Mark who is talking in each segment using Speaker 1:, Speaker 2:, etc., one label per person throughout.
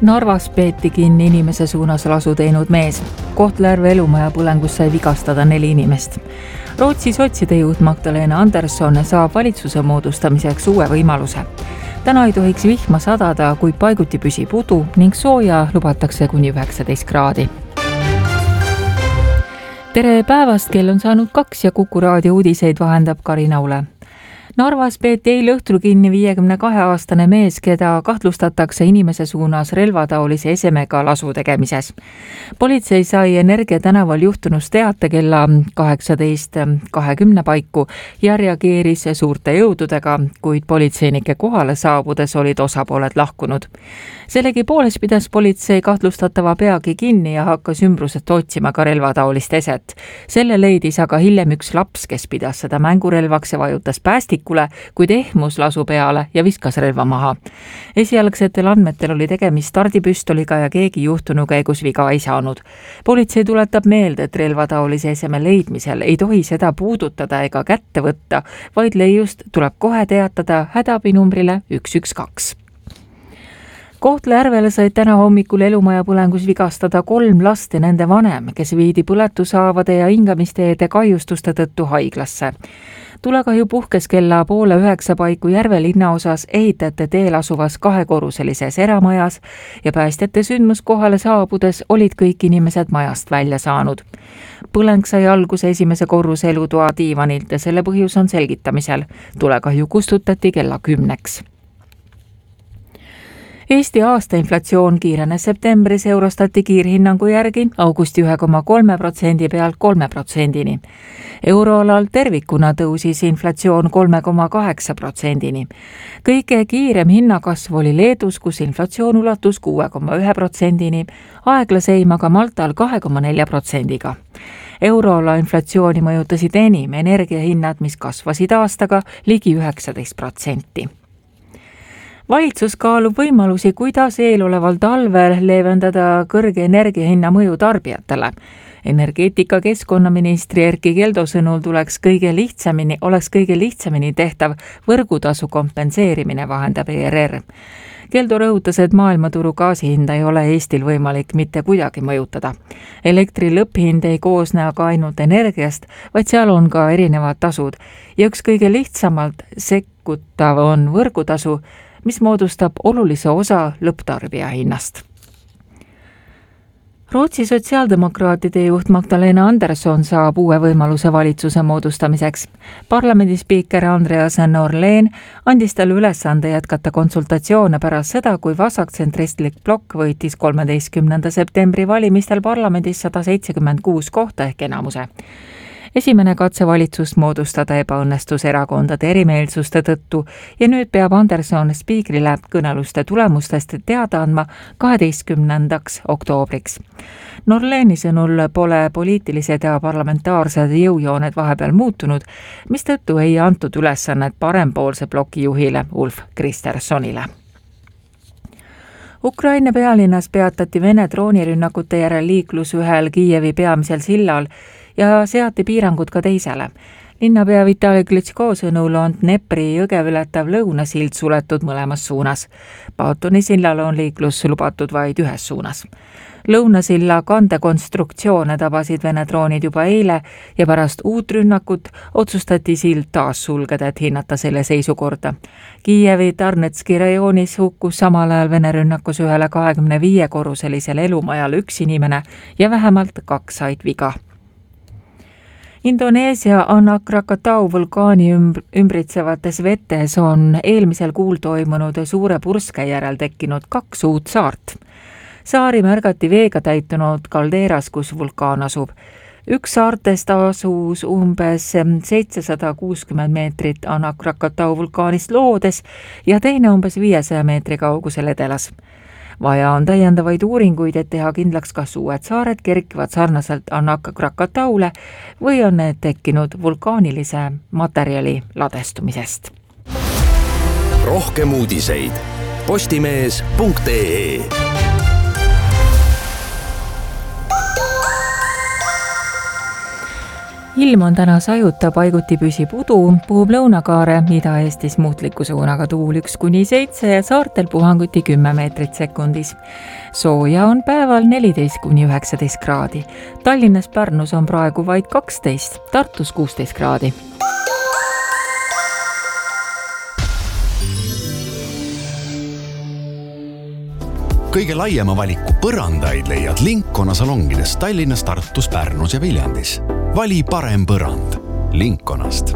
Speaker 1: Narvas peeti kinni inimese suunas lasu teinud mees. Kohtla-Järve elumaja põlengus sai vigastada 4 inimest. Rootsi sotside juht Magdalena Andersson saab valitsuse moodustamiseks uue võimaluse. Täna ei tohiks vihma sadada, kuid paiguti püsib udu ning sooja lubatakse kuni 19 kraadi. Tere päevast, kell on saanud 2 ja Kuku raadio uudiseid vahendab Karin Aule. Narvas peeti eile õhtul kinni 52-aastane mees, keda kahtlustatakse inimese suunas relvataolise esemega lasu tegemises. Politsei sai Energia tänaval juhtunust teate kella 18:20 paiku ja reageeris suurte jõududega, kuid politseinike kohale saabudes olid osapooled lahkunud. Sellegipoolest pidas politsei kahtlustatava peagi kinni ja hakkas ümbrusest otsima ka relvataolist eset. Selle leidis aga hiljem üks laps, kes pidas seda mängurelvaks ja vajutas päästikule, kuid ehmus lasu peale ja viskas relva maha. Esialgsetel andmetel oli tegemist stardipüstoliga ja keegi juhtunu käigus viga ei saanud. Politsei tuletab meelde, et relvataolise eseme leidmisel ei tohi seda puudutada ega kätte võtta, vaid leiust tuleb kohe teatada hädaabinumbrile 112. Kohtla-Järvele said täna hommikul elumaja põlengus vigastada 3 last ja nende vanem, kes viidi põletushaavade ja hingamisteede kahjustuste tõttu haiglasse. Tulekahju puhkes kella 8:30 paiku Järve linnaosas ehitajate teel asuvas 2-korruselises eramajas ja päästjate sündmuskohale saabudes olid kõik inimesed majast välja saanud. Põleng sai alguse esimese korruse elutoa diivanilt ja selle põhjus on selgitamisel. Tulekahju kustutati kella 10. Eesti aastainflatsioon kiirenes septembris Eurostati kiirhinnangu järgi augusti 1,3% pealt 3%-ni. Euroalal tervikuna tõusis inflatsioon 3,8%-ni. Kõige kiirem hinnakasv oli Leedus, kus inflatsioon ulatus 6,1%-ni, aeglaseim aga Maltal 2,4%-ga. Euroala inflatsiooni mõjutasid enim energiahinnad, mis kasvasid aastaga ligi 19%. Valitsus kaalub võimalusi, kuidas eeloleval talvel leevendada kõrge energiahinna mõju tarbijatele. Energeetika keskkonnaministri Erkki Keldo sõnul oleks kõige lihtsamini tehtav võrgutasu kompenseerimine, vahendab ERR. Keldo rõhutas, et maailmaturu gaasihinda ei ole Eestil võimalik mitte kuidagi mõjutada. Elektri lõpphind ei koosne aga ainult energiast, vaid seal on ka erinevad tasud ja üks kõige lihtsamalt sekkutav on võrgutasu, mis moodustab olulise osa lõpptarbija hinnast. Rootsi sotsiaaldemokraatide juht Magdalena Andersson saab uue võimaluse valitsuse moodustamiseks. Parlamendi spiiker Andreas Norlén andis talle ülesande jätkata konsultatsioone pärast seda, kui vasaktsentristlik blokk võitis 13. septembri valimistel parlamendis 176 kohta ehk enamuse. Esimene katse valitsust moodustada ebaõnnestus erakondade erimeelsuste tõttu ja nüüd peab Andersson spiikrile kõneluste tulemustest teada andma 12. oktoobriks. Norléni sõnul pole poliitilised ja parlamentaarsed jõujooned vahepeal muutunud, mistõttu ei antud ülesannet parempoolse bloki juhile Ulf Kristerssonile. Ukraina pealinnas peatati Vene droonirünnakute järel liiklus ühel Kiievi peamisel sillal ja seati piirangud ka teisele. Linnapea Vitali Klitschko sõnul on Dnepri jõge ületav lõunasild suletud mõlemas suunas. Baatoni sillal on liiklus lubatud vaid ühes suunas. Lõunasilla kandekonstruktsioone tabasid Vene droonid juba eile ja pärast uut rünnakut otsustati sild taas sulgeda, et hinnata selle seisukorda. Kiievi Tarnetski rajoonis hukkus samal ajal Vene rünnakus ühele 25-korruselisele elumajale 1 inimene ja vähemalt 2 said viga. Indoneesia Anak Krakatau vulkaani ümbritsevates vetes on eelmisel kuul toimunud suure purske järel tekkinud 2 uut saart. Saari märgati veega täitunud kaldeeras, kus vulkaan asub. Üks saartest asus umbes 760 meetrit Anak Krakatau vulkaanist loodes ja teine umbes 500 meetri kaugusel edelas. Vaja on täiendavaid uuringuid, et teha kindlaks, kas uued saared kerkivad sarnaselt Anak Krakataule või on need tekkinud vulkaanilise materjali ladestumisest.
Speaker 2: Rohkem uudiseid postimees.ee.
Speaker 1: Ilm on täna sajuta, paiguti püsib udu, puhub lõunakaare, Ida-Eestis muutliku suunaga tuul 1–7 ja saartel puhanguti 10 meetrit sekundis. Sooja on päeval 14–19 kraadi. Tallinnas Pärnus on praegu vaid 12, Tartus 16 kraadi.
Speaker 2: Kõige laiema valiku põrandaid leiad Lincona salongides Tallinnas, Tartus, Pärnus ja Viljandis. Vali parem põrand Linconast.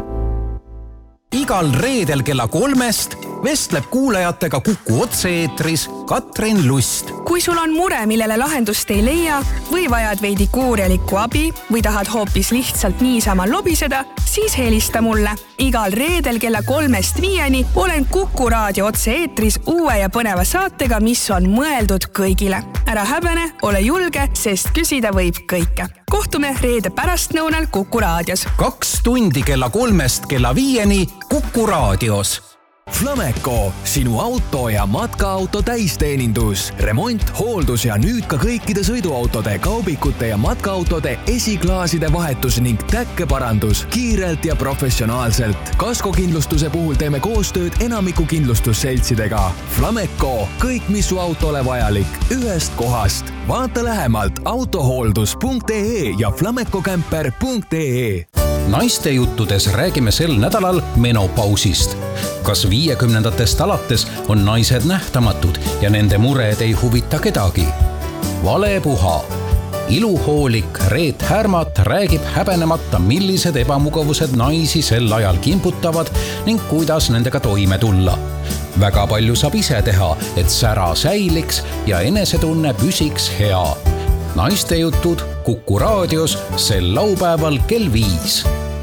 Speaker 3: Igal reedel kella 3 vestleb kuulajatega Kuku otse-eetris Katrin Lust.
Speaker 4: Kui sul on mure, millele lahendust ei leia või vajad veidi kuurjalikku abi või tahad hoopis lihtsalt niisama lobiseda, siis helista mulle. Igal reedel kella 3–5 olen Kuku raadio otse-eetris uue ja põneva saatega, mis on mõeldud kõigile. Ära häbene, ole julge, sest küsida võib kõike. Kohtume reede pärastnõunal Kuku raadios.
Speaker 3: 2 tundi kella 3 kella 5 Kuku raadios.
Speaker 5: Flameco, sinu auto ja matkaauto täisteenindus, remont, hooldus ja nüüd ka kõikide sõiduautode, kaubikute ja matkaautode esiklaaside vahetus ning täkkeparandus kiirelt ja professionaalselt. Kaskokindlustuse puhul teeme koostööd enamiku kindlustusseltsidega. Flameco, kõik mis su autole vajalik, ühest kohast. Vaata lähemalt autohooldus.ee ja flamecocamper.ee.
Speaker 3: Naiste juttudes räägime sel nädalal menopausist. Kas 50-ndatest alates on naised nähtamatud ja nende mured ei huvita kedagi? Valepuha. Iluhoolik Reet Härmat räägib häbenemata, millised ebamugavused naisi sel ajal kimputavad ning kuidas nendega toime tulla. Väga palju saab ise teha, et sära säiliks ja enesetunne püsiks hea. Naiste jutud Kuku raadios sel laupäeval kell 5.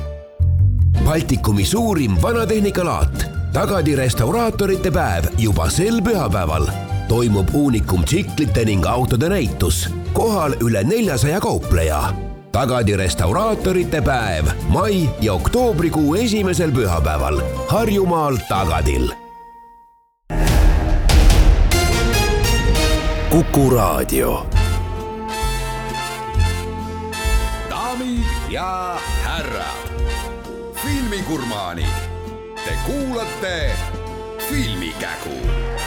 Speaker 6: Baltikumi suurim vanatehnikalaat. Tagadi restauraatorite päev juba sel pühapäeval. Toimub uunikum tsiklite ning autode näitus. Kohal üle 400 kaupleja. Tagadi restauraatorite päev mai ja oktoobrikuu esimesel pühapäeval. Harjumaal Tagadil. Kuku raadio.
Speaker 7: Daamid ja härrad, filmigurmaanid, te kuulate Filmikägu.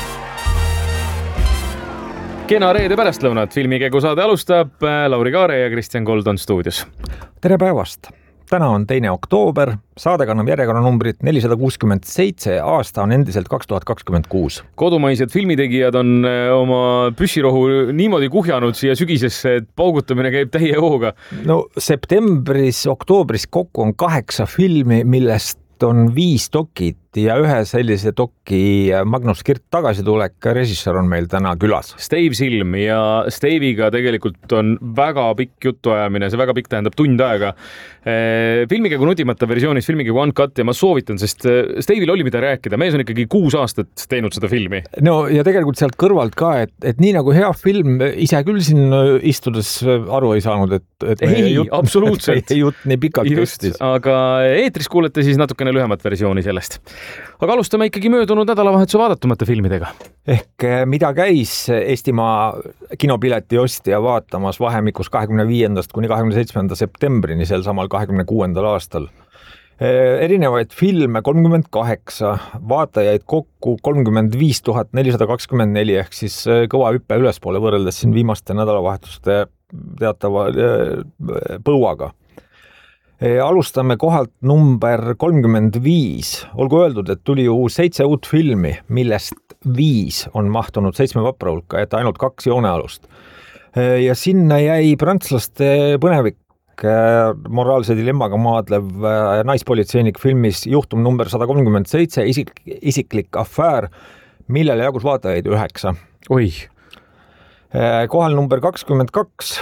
Speaker 8: Kena reede pärastlõunat, Filmikägu saade alustab. Lauri Kaare ja Kristjan Kold on stuudios.
Speaker 9: Tere päevast! Täna on 2. oktoober, saade kannab järjekorranumbrit 467, aasta on endiselt 2026.
Speaker 8: Kodumaised filmitegijad on oma püssirohu niimoodi kuhjanud siia sügisesse, et paugutamine käib täie hooga.
Speaker 9: No septembris, oktoobris kokku on 8 filmi, millest on 5 dokid ja ühe sellise doki Magnus Kirt tagasitulek. Režissöör on meil täna külas.
Speaker 8: Steve Silm ja Steve'iga tegelikult on väga pikk jutuajamine, see väga pikk tähendab tund aega. Filmikägu nutimata versioonis, Filmikägu Uncut ja ma soovitan, sest Steve'il oli mida rääkida. Mees on ikkagi 6 aastat teinud seda filmi.
Speaker 9: No ja tegelikult sealt kõrvalt ka, et nii nagu hea film, ise küll siin istudes aru ei saanud, et
Speaker 8: ei, absoluutselt.
Speaker 9: Jutt nii pikalt kestis.
Speaker 8: Aga eetris kuulete siis natukene lühemat versiooni sellest. Aga alustame ikkagi möödunud nädalavahetuse vaadatumate filmidega.
Speaker 9: Ehk mida käis Eestimaa kinopileti ostja vaatamas vahemikus 25. kuni 27. septembrini sel samal 26. aastal. Erinevaid filme 38, vaatajaid kokku 35 424 ehk siis kõva hüppe ülespoole võrreldes siin viimaste nädalavahetuste teatava põuaga. Alustame kohalt number 35. Olgu öeldud, et tuli ju 7 uut filmi, millest 5 on mahtunud 7 vapra hulka, et ainult 2 joonealust. Ja sinna jäi prantslaste põnevik, moraalse dilemmaga maadlev naispolitseinik filmis juhtum number 137, isiklik afäär, millele jagus vaatajaid 9.
Speaker 8: Oi.
Speaker 9: Kohal number 22.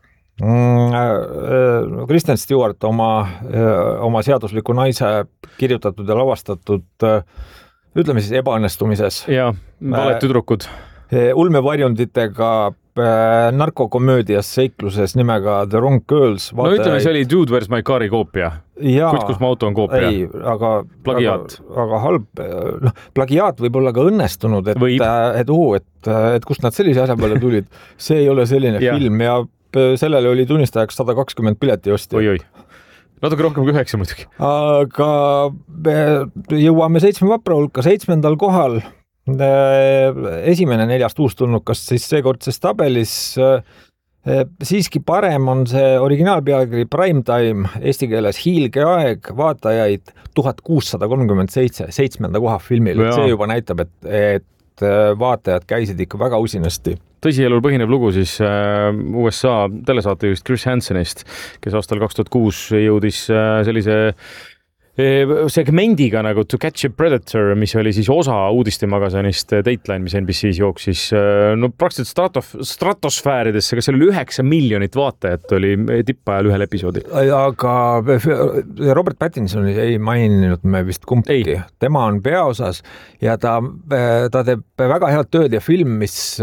Speaker 9: Kristen Stewart oma seadusliku naise kirjutatud ja lavastatud, ütleme siis ebaõnnestumises.
Speaker 8: Ja, valed tüdrukud.
Speaker 9: Ulmevarjunditega narkokomöödias seikluses nimega The Wrong Girls.
Speaker 8: No ütleme, see oli Dude Where's My Car'i koopia. Kus mu auto on koopia.
Speaker 9: Ei,
Speaker 8: plagiaat.
Speaker 9: Aga halb. Plagiaat võib olla ka õnnestunud, et kust nad sellise asja peale tulid. See ei ole selline film ja sellele oli tunnistajaks 120 pileti ostja.
Speaker 8: Oi. Natuke rohkem kui 9 muidugi.
Speaker 9: Aga jõuame 7 vapra hulka, 7. kohal. Esimene 4 uustulnukas siis seekordses tabelis. Siiski parem on see originaalpealkiri Primetime, eesti keeles Hiilge aeg, vaatajaid 1637, 7. koha filmil. See juba näitab, et vaatajad käisid ikka väga usinasti.
Speaker 8: Tõsielul põhinev lugu siis USA telesaatejuhist Chris Hansenist, kes aastal 2006 jõudis sellise segmendiga nagu To Catch a Predator, mis oli siis osa uudistemagasinist Dateline, mis NBC-s jooksis no praktiliselt stratosfääridesse, kas seal oli 9 miljonit vaatajat oli tippajal ühel episoodil.
Speaker 9: Aga Robert Pattinson ei maininud me vist kumbki. Tema on peaosas ja ta teeb väga head tööd ja film,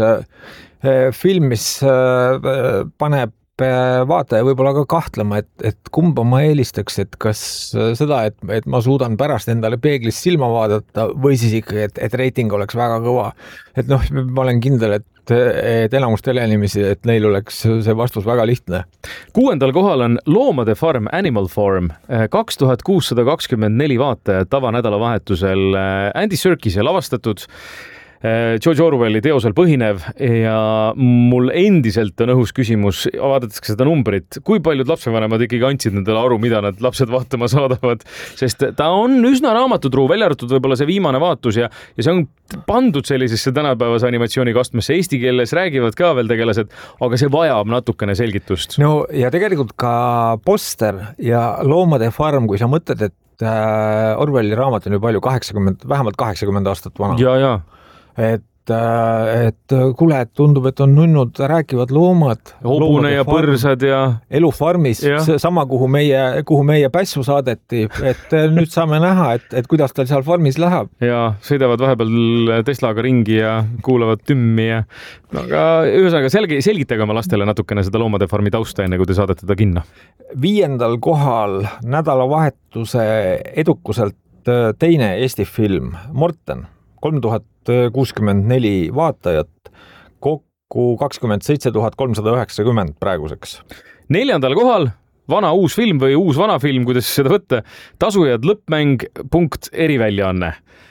Speaker 9: mis paneb vaataja võib-olla ka kahtlema, et kumba ma eelistaks, et kas seda, et ma suudan pärast endale peeglis silma vaadata või siis ikkagi, et reiting oleks väga kõva. Et noh, ma olen kindel, et enamus teleinimesi, et neil oleks see vastus väga lihtne.
Speaker 8: 6. kohal on Loomade farm Animal Farm, 2624 vaatajat tavanädalavahetusel Andy Serkise lavastatud George Orwelli teosel põhinev ja mul endiselt on õhus küsimus, vaadates ka seda numbrit, kui paljud lapsevanemad ikkagi andsid nendele aru, mida nad lapsed vaatama saadavad, sest ta on üsna raamatutruu, välja arvatud võib-olla see viimane vaatus ja see on pandud sellisesse tänapäevase animatsioonikastmesse, eesti keeles räägivad ka veel tegelased, aga see vajab natukene selgitust.
Speaker 9: No ja tegelikult ka poster ja Loomade farm, kui sa mõtled, et Orwelli raamat on ju palju, vähemalt 80 aastat vana.
Speaker 8: Ja.
Speaker 9: Et kuule, et tundub, et on nunnud rääkivad loomad.
Speaker 8: Hobune ja põrsad ja...
Speaker 9: Elufarmis, sama kuhu meie pässu saadeti, et nüüd saame näha, et kuidas tal seal farmis läheb.
Speaker 8: Ja sõidavad vahepeal Teslaga ringi ja kuulavad tümmi ja... Aga ühesõnaga selgitage oma lastele natukene seda Loomade farmi tausta enne, kui te saadete ta kinno. 5.
Speaker 9: kohal nädalavahetuse edukuselt teine Eesti film Morten. 3064 vaatajat, kokku 27 390 praeguseks.
Speaker 8: 4. kohal vana uus film või uus vana film, kuidas seda võtta, tasujad lõppmäng .eriväljaanne.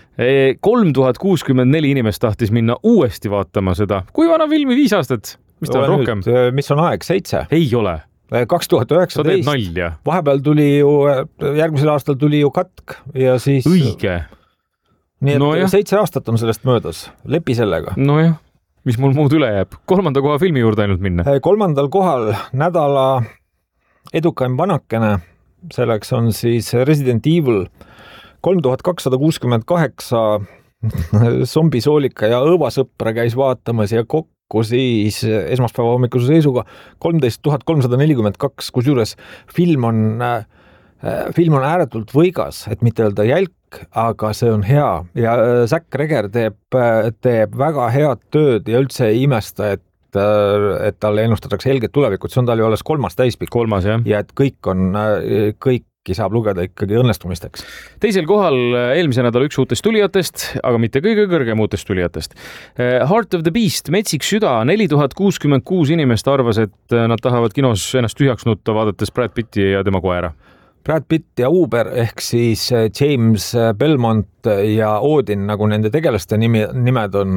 Speaker 8: 3064 inimest tahtis minna uuesti vaatama seda. Kui vana filmi 5 aastat? Mis ta on rohkem?
Speaker 9: Mis on aeg? 7?
Speaker 8: Ei ole.
Speaker 9: 2019.
Speaker 8: Sa teed nalja.
Speaker 9: Vahepeal tuli ju, järgmisel aastal tuli ju katk ja siis...
Speaker 8: Õige.
Speaker 9: Nii et 7 aastat on sellest möödas. Lepi sellega.
Speaker 8: Nojah, mis mul muud üle jääb? 3. koha filmi juurde ainult minna.
Speaker 9: 3. kohal nädala edukaim vanakene. Selleks on siis Resident Evil 3268 zombisoolika ja õõvasõpra käis vaatamas ja kokku siis esmaspäeva hommikuse seisuga 13 342, kusjuures film on ääretult võigas, et mitte öelda jälk, aga see on hea ja Zack Reger teeb väga head tööd ja üldse ei imesta, et talle ennustatakse helget tulevikut, see on tal ju alles 3. täispikk.
Speaker 8: 3, jah.
Speaker 9: Ja et kõiki saab lugeda ikkagi õnnestumisteks.
Speaker 8: 2. kohal eelmise nädala üks uutest tulijatest, aga mitte kõige kõrgem uutest tulijatest. Heart of the Beast, Metsik süda, 4066 inimest arvas, et nad tahavad kinos ennast tühjaks nutta, vaadates Brad Pitti ja tema koera.
Speaker 9: Brad Pitt ja Uber ehk siis James Belmont ja Odin, nagu nende tegelaste nimed on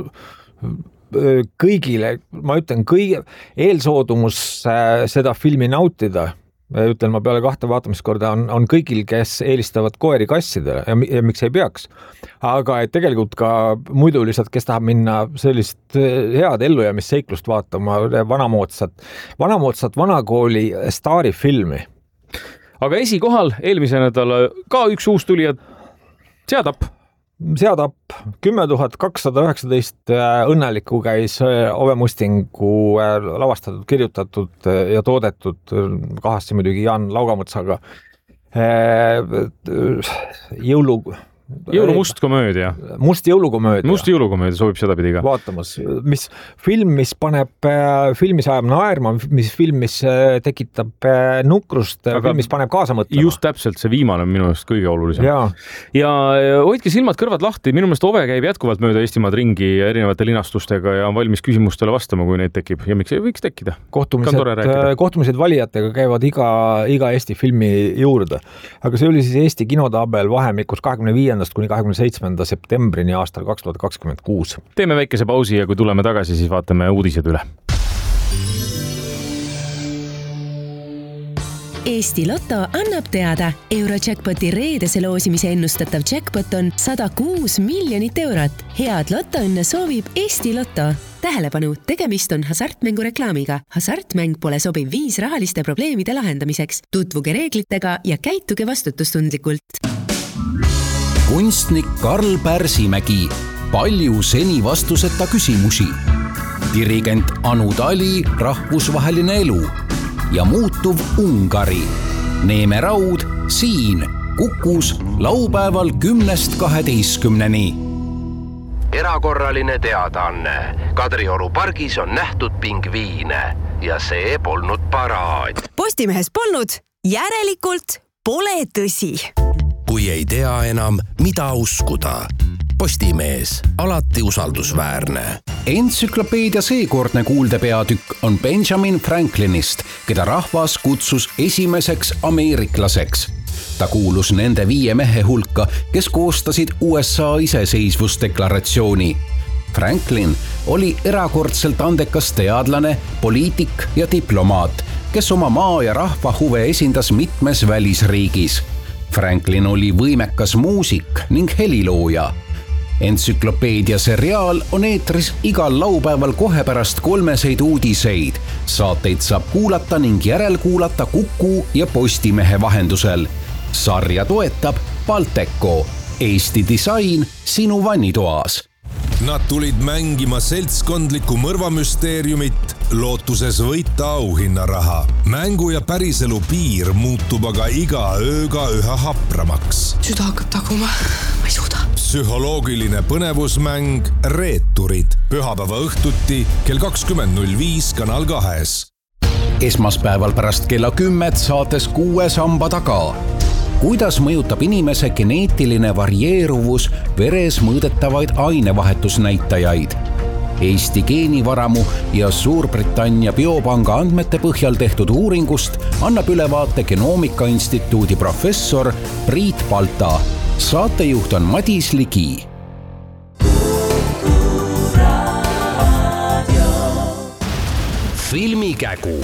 Speaker 9: kõigile, ma ütlen, eelsoodumus seda filmi nautida, ütlen ma peale 2 vaatamiskorda, on kõigil, kes eelistavad koeri kassidele ja miks ei peaks. Aga et tegelikult ka muidu lihtsalt, kes tahab minna sellist head ellujäämisseiklust vaatama, vanamoodsat vanakooli staarifilmi.
Speaker 8: Aga esikohal eelmise nädala ka üks uus tulija, Seadapp.
Speaker 9: 10 219 õnnelikku käis Ove Mustingu lavastatud, kirjutatud ja toodetud kahasti muidugi Jaan Laugamõtsaga
Speaker 8: jõulumust komöödia.
Speaker 9: Must jõulukomöödia
Speaker 8: sobib sedapidi ka.
Speaker 9: Vaatamas, mis paneb filmis ajab naerma, film, mis tekitab nukrust, mis paneb kaasa mõtlema.
Speaker 8: Just täpselt, see viimane on minu meelest kõige olulisem. Ja hoidke silmad kõrvad lahti, minu meelest Ove käib jätkuvalt mööda Eestimaad ringi erinevate linastustega ja on valmis küsimustele vastama, kui neid tekib. Ja miks ei võiks tekkida?
Speaker 9: Kohtumised valijatega käivad iga Eesti filmi juurde. Aga see oli siis Eesti kinotabel vahemikus 25. kuni 27. septembrini aastal 2026.
Speaker 8: Teeme väikese pausi ja kui tuleme tagasi, siis vaatame uudised üle.
Speaker 10: Eesti Lotto annab teada. Eurojackpoti reedese loosimise ennustatav jackpot on 106 miljonit eurot. Head lottoõnne soovib Eesti Lotto. Tähelepanu, tegemist on hasartmängu reklaamiga. Hasartmäng pole sobiv viis rahaliste probleemide lahendamiseks. Tutvuge reeglitega ja käituge vastutustundlikult.
Speaker 3: Kunstnik Karl Pärsimägi. Palju seni vastuseta küsimusi. Dirigent Anu Tali, rahvusvaheline elu. Ja muutuv Ungari. Neeme Raud siin Kukus laupäeval 10-12.
Speaker 6: Erakorraline teadaanne. Kadrioru pargis on nähtud pingviine ja see polnud paraad.
Speaker 11: Postimehes polnud, järelikult pole tõsi.
Speaker 6: Kui ei tea enam, mida uskuda. Postimees, alati usaldusväärne.
Speaker 3: Entsüklopeedia seekordne kuuldepeatükk on Benjamin Franklinist, keda rahvas kutsus esimeseks ameeriklaseks. Ta kuulus nende 5 mehe hulka, kes koostasid USA iseseisvusdeklaratsiooni. Franklin oli erakordselt andekas teadlane, poliitik ja diplomaat, kes oma maa ja rahva huve esindas mitmes välisriigis. Franklin oli võimekas muusik ning helilooja. Entsüklopeedia seriaal on eetris igal laupäeval kohe pärast 3 uudiseid. Saateid saab kuulata ning järelkuulata Kuku ja Postimehe vahendusel. Sarja toetab Balteco, Eesti disain sinu vannitoas.
Speaker 12: Nad tulid mängima seltskondlikku mõrvamüsteeriumit, lootuses võita auhinnaraha. Mängu ja päriselu piir muutub aga iga ööga üha hapramaks.
Speaker 13: Süda hakkab taguma, ma ei suuda.
Speaker 12: Psühholoogiline põnevusmäng Reeturid. Pühapäeva õhtuti kell 20.05 Kanal 2.
Speaker 3: Esmaspäeval pärast kella 10 saates 6 samba taga. Kuidas mõjutab inimese geneetiline varieeruvus veres mõõdetavaid ainevahetusnäitajaid? Eesti geenivaramu ja Suurbritannia biopanga andmete põhjal tehtud uuringust annab ülevaate Genoomika Instituudi professor Priit Palta. Saatejuht on Madis Ligi.
Speaker 6: Filmikägu.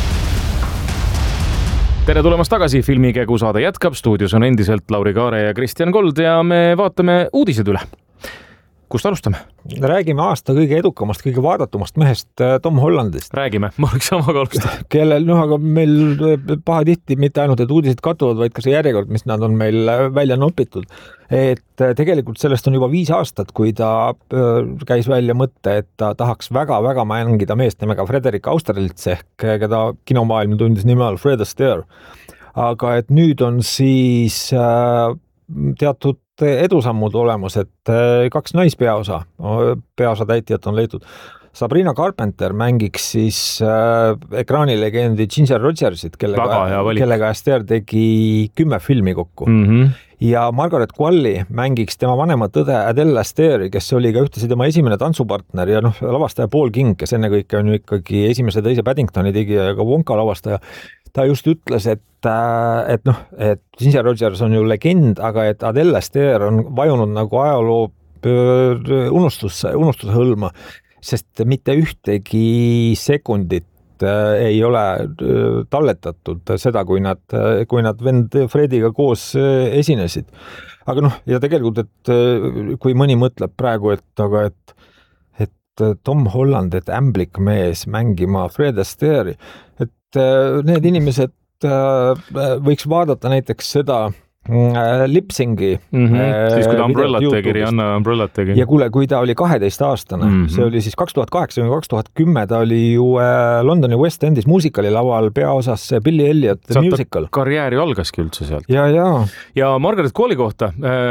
Speaker 8: Tere tulemast tagasi, Filmikägu saade jätkab. Stuudios on endiselt Lauri Kaare ja Kristjan Kold ja me vaatame uudised üle. Kust alustame?
Speaker 9: Räägime aasta kõige edukamast, kõige vaadatumast mehest Tom Hollandist.
Speaker 8: Räägime, ma oleks samaga alustada.
Speaker 9: Kellel, aga meil pahatihti mitte ainult, et uudised katuvad, vaid ka see järjekord, mis nad on meil välja nopitud. Et tegelikult sellest on juba 5 aastat, kui ta käis välja mõtte, et ta tahaks väga-väga mängida meest nimega Frederik Austerlitz ehk keda kinomaailm tundis nime all Fred Astaire. Aga et nüüd on siis teatud edusammud olemas, et 2 peaosa täitjat on leitud. Sabrina Carpenter mängiks siis ekraanilegendi Ginger Rogersit, kellega Astaire tegi 10 filmi kokku. Ja Margaret Qualley mängiks tema vanemat õde Adele Astaire'i, kes oli ka ühtesi tema esimene tantsupartner ja lavastaja Paul King, kes enne kõike on ju ikkagi esimese teise Paddingtoni tegija ja ka Wonka lavastaja. Ta just ütles, et Ginger Rogers on ju legend, aga et Adele Astaire on vajunud nagu ajaloo unustuse hõlma, sest mitte ühtegi sekundit ei ole talletatud seda, kui nad vend Frediga koos esinesid. Aga ja tegelikult, et kui mõni mõtleb praegu, et Tom Holland, et ämblik mees mängima Fred Astaire'i, et need inimesed võiks vaadata näiteks seda Lipsingi.
Speaker 8: Siis kui ta Umbrellat tegi, Rihanna Umbrellat tegi.
Speaker 9: Ja kuule, kui ta oli 12-aastane, see oli siis 2008-2010, ta oli ju Londoni West Endis muusikalilaval peaosas Billy Elliot The Musical.
Speaker 8: Karjääri algaski üldse sealt.
Speaker 9: Ja
Speaker 8: Margaret Qualley kohta,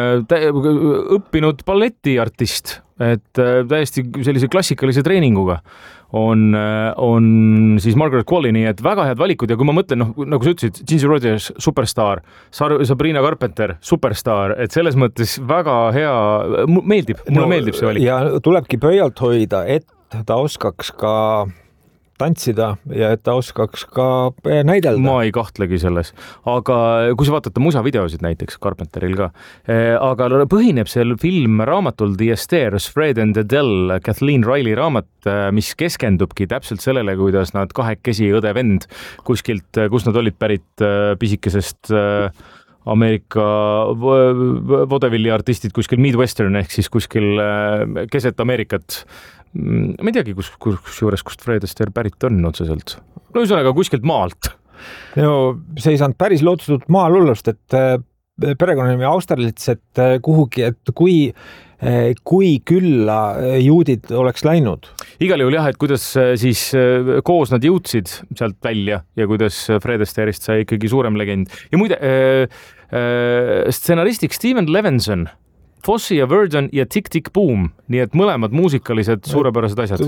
Speaker 8: õppinud balletiartist, et täiesti sellise klassikalise treeninguga on siis Margaret Qualley, nii et väga head valikud ja kui ma mõtlen, nagu sa ütlesid, Ginger Rogers, superstaar, Sabrina Carpenter, superstaar, et selles mõttes väga hea, mulle meeldib see valik.
Speaker 9: Ja tulebki pöialt hoida, et ta oskaks ka tantsida ja et ta oskaks ka näidelda.
Speaker 8: Ma ei kahtlegi selles, aga kui sa vaatad musavideosid näiteks Carpenteril ka, aga põhineb see film raamatul The Astairs, Fred and Adele, Kathleen Riley raamat, mis keskendubki täpselt sellele, kuidas nad kahekesi õde-vend kuskilt, kus nad olid pärit pisikesest Ameerika vodevili artistid kuskil Midwestern ehk siis kuskil keset Ameerikat. Ma ei teagi, kust Fred Astaire pärit on otseselt. No üsõnaga kuskilt maalt.
Speaker 9: See ei saanud päris lootustatult maal hullust, et perekonnanimi Austerlitz, et kuhugi, et kui külla juudid oleks läinud.
Speaker 8: Igal juhul jah, et kuidas siis koos nad jõudsid sealt välja ja kuidas Fred Astaire'ist sai ikkagi suurem legend. Ja muide, stsenaristik Steven Levinson, Fosse ja Verdon ja Tick Tick Boom, nii et mõlemad muusikalised suurepärased asjad.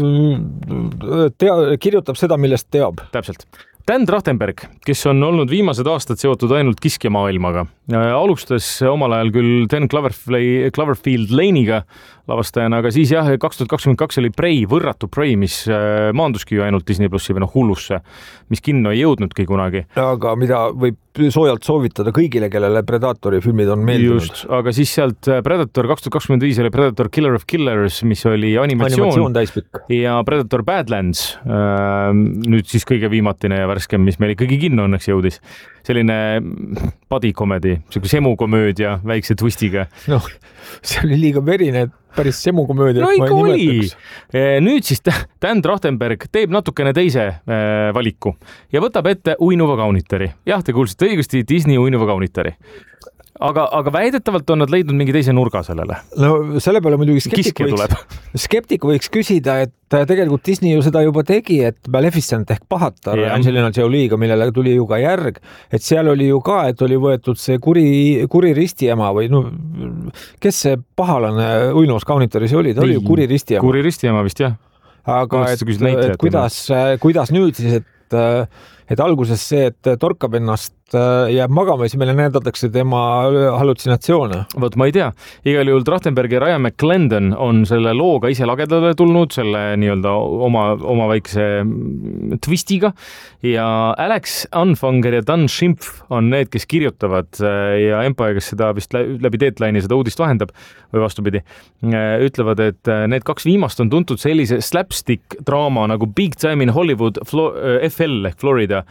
Speaker 9: Kirjutab seda, millest teab.
Speaker 8: Täpselt. Dan Trachtenberg, kes on olnud viimased aastad seotud ainult kiskjamaailmaga, alustas omal ajal küll 10 Cloverfield Lane'iga lavastajana, aga siis jah, 2022 oli Prey, võrratu Prey, mis maanduski ju ainult Disney Plussi või hullusse, mis kinno ei jõudnudki kunagi.
Speaker 9: Aga mida võib soojalt soovitada kõigile, kellele Predatori filmid on meeldinud.
Speaker 8: Just, aga siis sealt Predator 2025 oli Predator Killer of Killers, mis oli animatsioon ja Predator Badlands, nüüd siis kõige viimatine ja värskem, mis meil ikkagi kinno õnneks jõudis. Selline body comedy, semukomöödia väikse twistiga.
Speaker 9: No, see oli liiga verine, päris semukomöödia.
Speaker 8: No ikka oli. Nüüd siis Dan Trachtenberg teeb natukene teise valiku ja võtab ette uinuva kaunitari. Jah, te kuulsite õigusti Disney uinuva kaunitari. Aga väidetavalt on nad leidnud mingi teise nurga sellele.
Speaker 9: No selle peale muidugi skeptik võiks küsida, et tegelikult Disney ju seda juba tegi, et Maleficent ehk pahatar Angelina Jolie'ga, millele tuli ju ka järg, et seal oli ju ka, et oli võetud see kuri ristiema või kes see pahalane uinuvas kaunitaris oli? Ta oli ju kuri ristiema.
Speaker 8: Kuri ristiema vist, jah.
Speaker 9: Aga et kuidas nüüd siis, et alguses see, et torkab ennast jääb magama ja siis meile näidatakse tema hallutsinatsioone.
Speaker 8: Vot ma ei tea. Igal juhul Trachtenberg ja Ryan McClendon on selle looga ise lagedale tulnud, selle nii-öelda oma väikse twistiga ja Alex Anfanger ja Dan Schimpf on need, kes kirjutavad ja Empire, kes seda vist läbi Deadline'i seda uudist vahendab või vastupidi, ütlevad, et need kaks viimast on tuntud sellise slapstick draama nagu Big Time in Hollywood FL ehk Florida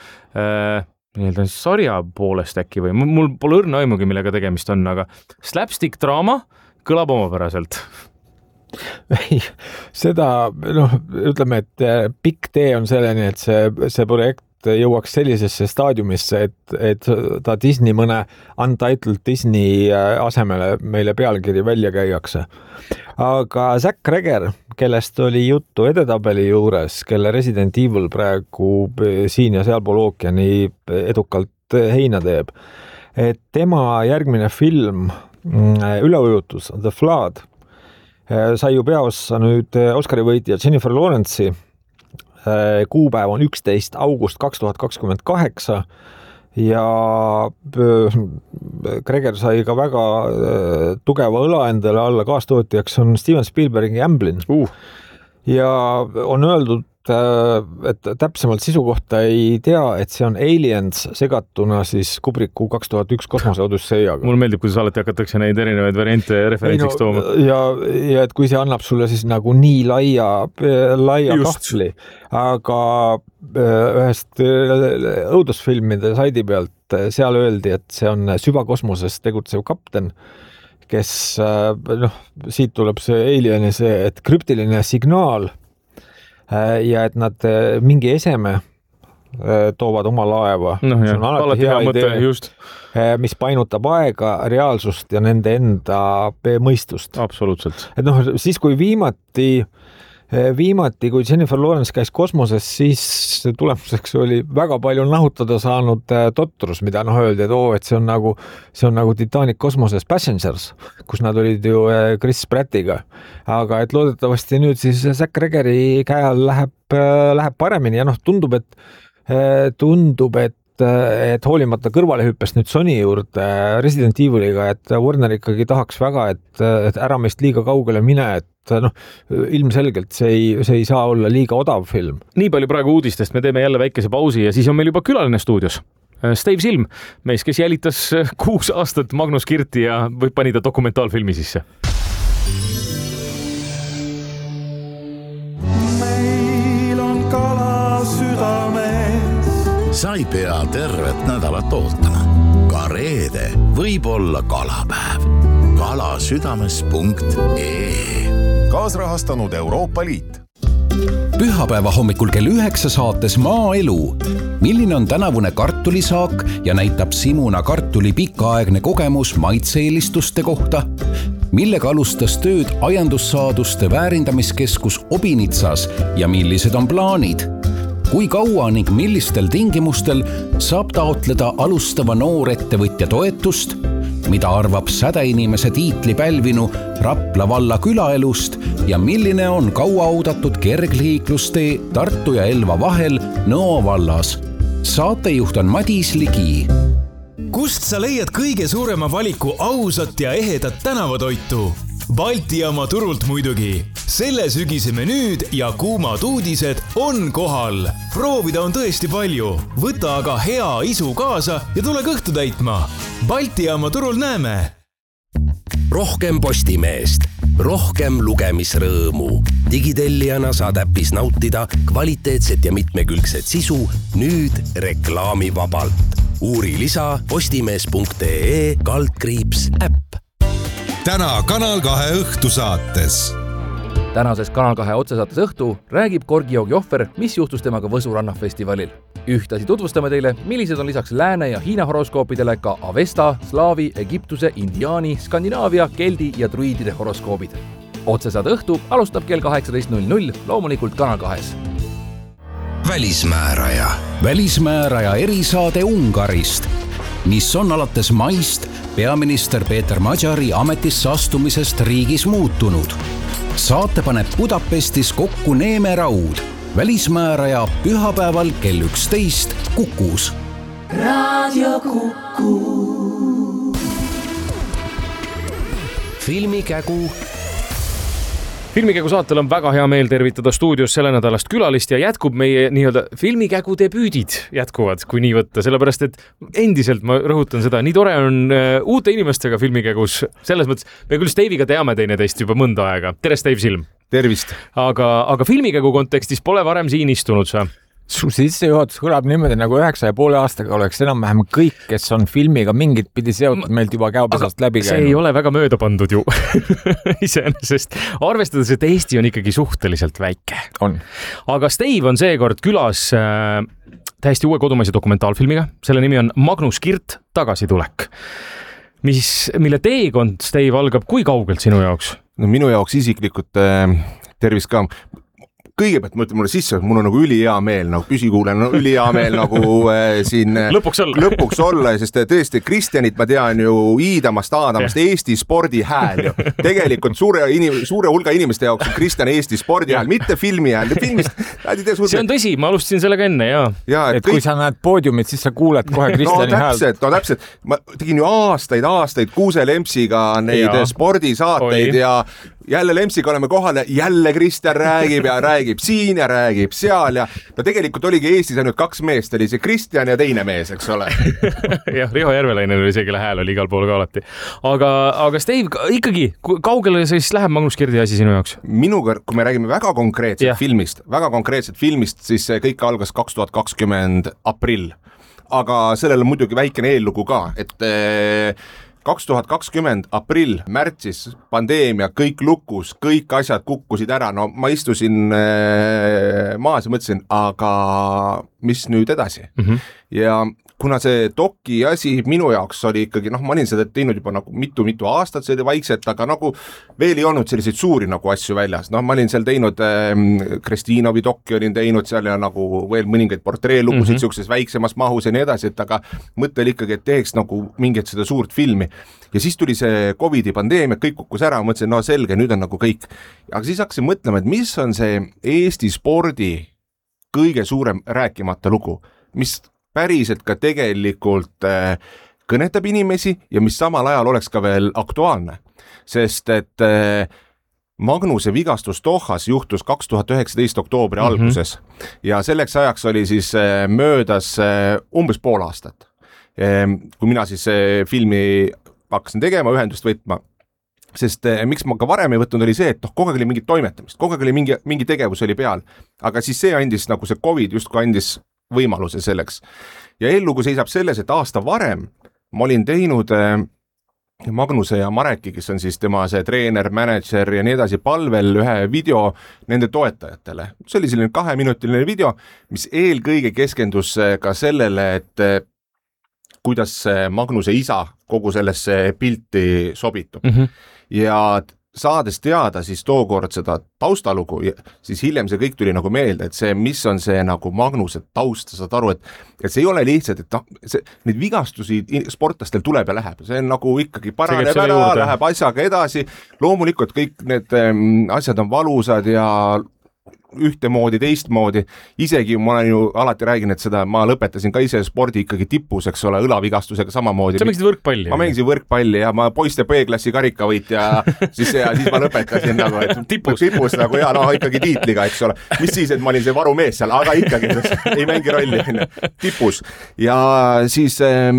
Speaker 8: sarja poolest äkki või mul pole õrna aimugi, millega tegemist on, aga slapstick draama kõlab omapäraselt.
Speaker 9: Seda, ütleme, et pikk tee on selleni, et see projekt jõuaks sellisesse staadiumisse, et ta Disney mõne Untitled Disney asemele meile pealkiri välja käiakse. Aga Zack Cregger, kellest oli juttu edetabeli juures, kelle Resident Evil praegu siin ja sealpool ookeani edukalt heina teeb, et tema järgmine film Üleujutus, The Flood, sai ju peaossa nüüd Oscari võitja Jennifer Lawrence'i. Kuupäev on 11. august 2028 ja Cregger sai ka väga tugeva õla endale alla, kaastootjaks on Steven Spielbergi Amblin. Ja on öeldud, et täpsemalt sisu kohta ei tea, et see on Aliens segatuna siis Kubricku 2001 kosmoseodusseiaga.
Speaker 8: Mulle meeldib, kuidas alati hakatakse neid erinevaid variante referentsiks tooma.
Speaker 9: Ja et kui see annab sulle siis nagu nii laia kahvli, aga ühest õudusfilmide saidi pealt seal öeldi, et see on süvakosmoses tegutsev kapten, kes, siit tuleb see Alieni see, et krüptiline signaal ja et nad mingi eseme toovad oma laeva.
Speaker 8: Alati hea mõte, just.
Speaker 9: mis painutab aega, reaalsust ja nende enda mõistust.
Speaker 8: Absoluutselt.
Speaker 9: Et siis kui viimati, kui Jennifer Lawrence käis kosmoses, siis tulemuseks oli väga palju nahutada saanud totrus, mida öeldi, et see on nagu Titanic kosmoses Passengers, kus nad olid ju Chris Prattiga. Aga et loodetavasti nüüd siis Zack Regeri käe all läheb paremini ja tundub, et hoolimata kõrvalehüppest nüüd Sony juurde Resident Eviliga, et Warner ikkagi tahaks väga, et ära meist liiga kaugele mine, et ilmselgelt see ei saa olla liiga odav film.
Speaker 8: Nii palju praegu uudistest, me teeme jälle väikese pausi ja siis on meil juba külaline stuudios. Steve Silm, mees, kes jälitas 6 aastat Magnus Kirti ja pani ta dokumentaalfilmi sisse.
Speaker 14: Meil on kala südames.
Speaker 15: Sa ei pea tervet nädalat ootama. Ka reede võib olla kalapäev. kalasüdames.ee
Speaker 7: Kaasrahastanud Euroopa Liit.
Speaker 3: Pühapäeva hommikul kell 9 saates Maaelu. Milline on tänavune kartulisaak ja näitab Simuna kartuli pikaaegne kogemus maitseelistuste kohta? Millega alustas tööd aiandussaaduste väärindamiskeskus Obinitsas ja millised on plaanid? Kui kaua ning millistel tingimustel saab taotleda alustava noorettevõtja toetust? Mida arvab sädeinimese tiitli pälvinu Rapla valla külaelust ja milline on kauaoodatud kergliiklustee Tartu ja Elva vahel Nõo vallas? Saatejuht on Madis Ligi.
Speaker 16: Kust sa leiad kõige suurema valiku ausat ja ehedat tänavatoitu? Balti jaama turult muidugi. Selle sügise menüüd ja kuumad uudised on kohal. Proovida on tõesti palju. Võta aga hea isu kaasa ja tule kõhtu täitma. Balti jaama turul näeme.
Speaker 6: Rohkem Postimeest, rohkem lugemisrõõmu. Digitellijana saad äppis nautida kvaliteetset ja mitmekülgset sisu nüüd reklaamivabalt. Uuri lisa postimees.ee/äpp.
Speaker 12: Täna Kanal 2 õhtusaates.
Speaker 17: Tänases Kanal 2 otsesaates õhtu räägib Korgijoogi ohver, mis juhtus temaga Võsu rannafestivalil. Ühtasi tutvustame teile, millised on lisaks Lääne ja Hiina horoskoopidele ka Avesta, Slaavi, Egiptuse, Indiaani, Skandinaavia, Keldi ja druidide horoskoobid. Otsesaade õhtu alustab kell 18.00, loomulikult Kanal 2.
Speaker 3: Välismääraja. Välismääraja erisaade Ungarist, mis on alates maist peaminister Peeter Magyari ametisse astumisest riigis muutunud. Saate paneb Budapestis kokku Neeme Raud. Välismääraja pühapäeval kell 11 Kukus.
Speaker 14: Radio Kuku.
Speaker 3: Filmikägu.
Speaker 8: Filmikägu saatel on väga hea meel tervitada stuudios selle nädalast külalist ja jätkub meie nii-öelda filmikägu debüüdid jätkuvad, kui nii võtta, sellepärast et endiselt ma rõhutan seda, nii tore on uute inimestega filmikägus. Selles mõttes, me küll Steve'iga teame teineteist juba mõnda aega. Tere, Steve Silm!
Speaker 9: Tervist!
Speaker 8: Aga filmikägu kontekstis pole varem siin istunud sa?
Speaker 9: Su sissejuhatus kõlab niimoodi nagu 9,5 aastaga oleks enam-vähem kõik, kes on filmiga mingit pidi seotud meilt juba käopesast läbi käinud.
Speaker 8: See ei ole väga mööda pandud ju iseenesest. Arvestades, et Eesti on ikkagi suhteliselt väike.
Speaker 9: On.
Speaker 8: Aga Steve on seekord külas täiesti uue kodumaise dokumentaalfilmiga. Selle nimi on Magnus Kirt tagasitulek. Mille teekond, Steve, algab kui kaugelt sinu jaoks?
Speaker 18: No minu jaoks isiklikult tervis ka. Kõigepealt mõtled mulle sisse, et mul on nagu ülihea meel, nagu püsikuulen, ülihea meel nagu siin lõpuks olla, sest tõesti Kristjanit ma tean ju Iidamast, Aadamast, Eesti spordi hääl ju. Tegelikult suure hulga inimeste jaoks on Kristjan Eesti spordi hääl, mitte filmi hääl.
Speaker 8: See on tõsi, ma alustasin sellega enne, jaa.
Speaker 9: Et kui sa näed poodiumit, siis sa kuuled kohe Kristjani hääl.
Speaker 18: No täpselt. Ma tegin ju aastaid Kuuse Lempsiga neid spordisaateid ja jälle Lempsiga oleme kohale, jälle Kristjan räägib ja räägib siin ja räägib seal ja tegelikult oligi Eestis ainult 2 meest, oli see Kristjan ja teine mees, eks ole.
Speaker 8: Jah, Riho Järvelainen oli see, kelle hääl oli igal pool ka alati. Aga Steve, ikkagi, kaugele siis läheb Magnus Kirdi asi sinu jaoks?
Speaker 18: Minuga, kui me räägime väga konkreetset filmist, siis see kõik algas 2020 aprill. Aga sellel on muidugi väikene eellugu ka, et 2020 aprill, märtsis, pandeemia, kõik lukus, kõik asjad kukkusid ära. No ma istusin maas ja mõtlesin, aga mis nüüd edasi? Ja kuna see doki asi minu jaoks oli ikkagi, noh, ma olin seda teinud juba nagu mitu aastat, see oli vaikselt, aga nagu veel ei olnud selliseid suuri nagu asju väljas. Noh, ma olin seal teinud Kristinovi doki olin teinud seal ja nagu veel mõningaid portreelugusid siukses väiksemas mahus ja nii edasi, et aga mõte oli ikkagi, et teeks nagu mingit seda suurt filmi. Ja siis tuli see COVID-i pandeemia, kõik kukkus ära, mõtlesin, no selge, nüüd on nagu kõik. Aga siis hakkasin mõtlema, et mis on see Eesti spordi kõige suurem rääkimata lugu, mis päriselt ka tegelikult kõnetab inimesi ja mis samal ajal oleks ka veel aktuaalne. Sest et Magnuse vigastus Dohas juhtus 2019 oktoobri alguses ja selleks ajaks oli siis möödas umbes pool aastat. Kui mina siis filmi hakkasin tegema, ühendust võtma, sest miks ma ka varem ei võtnud oli see, et kogu aeg oli mingit toimetamist, kogu aeg oli mingi tegevus oli peal, aga siis see andis nagu see COVID justkui andis võimaluse selleks. Ja ellugu seisab selles, et aasta varem ma olin teinud Magnuse ja Mareki, kes on siis tema see treener, manager ja nii edasi palvel ühe video nende toetajatele. See oli selline 2-minutiline video, mis eelkõige keskendus ka sellele, et kuidas Magnuse isa kogu sellesse pilti sobitub. Ja saades teada siis tookord seda taustalugu, siis hiljem see kõik tuli nagu meelde, et see, mis on see nagu Magnuse taust, sa saad aru, et see ei ole lihtsalt, et neid vigastusi sportlastel tuleb ja läheb, see on nagu ikkagi paraneb ära, läheb asjaga edasi, loomulikult kõik need asjad on valusad ja ühtemoodi, teistmoodi, isegi ma olen ju alati räägin, et seda ma lõpetasin ka ise spordi ikkagi tipus, eks ole, õlavigastusega samamoodi.
Speaker 8: Sa mängisid võrkpalli?
Speaker 18: Ma mängisin võrkpalli ja ma poiste B-klassi karikavõitja, siis ma lõpetasin nagu, et tipus nagu ja no ikkagi tiitliga, eks ole. Mis siis, et ma olin see varumees seal, aga ikkagi ei mängi rolli tipus. Ja siis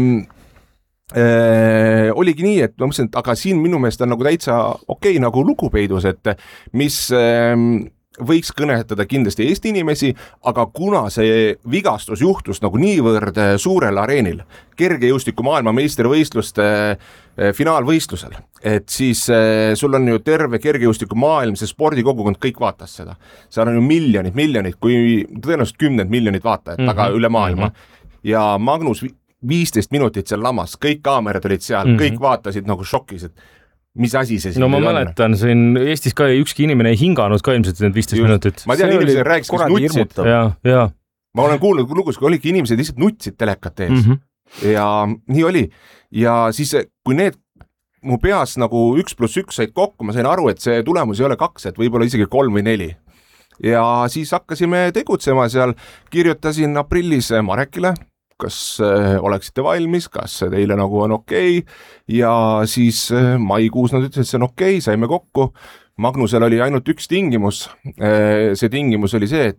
Speaker 18: oligi nii, et ma mõtlesin, et aga siin minu meelest on nagu täitsa okei nagu lugupeidus, et mis võiks kõnetada kindlasti Eesti inimesi, aga kuna see vigastus juhtus nagu niivõrd suurel areenil, kergejõustiku maailmameistrivõistluste finaalvõistlusel, et siis sul on ju terve kergejõustiku maailm, see spordikogukond, kõik vaatas seda. Seal on ju miljonid, kui tõenäoliselt 10 miljonit vaatajat taga üle maailma. Ja Magnus 15 minutit seal lamas, kõik kaamerad olid seal, kõik vaatasid nagu šokis, et mis asi see siin
Speaker 8: no ma mäletan, siin Eestis ka ükski inimene ei hinganud ka ilmselt need 15 minutit.
Speaker 18: Ma tean, inimesed rääkis, kus nutsid.
Speaker 8: Ja.
Speaker 18: Ma olen kuulnud lugus, kui oligi inimesed lihtsalt nutsid telekat ees. Ja nii oli. Ja siis, kui need mu peas nagu 1+1 said kokku, ma sain aru, et see tulemus ei ole 2, et võib-olla isegi 3 või 4. Ja siis hakkasime tegutsema seal, kirjutasin aprillis Marekile, kas oleksite valmis, kas teile nagu on okei. Ja siis maikuus nad ütlesid, et see on okei, saime kokku. Magnusel oli ainult üks tingimus. See tingimus oli see,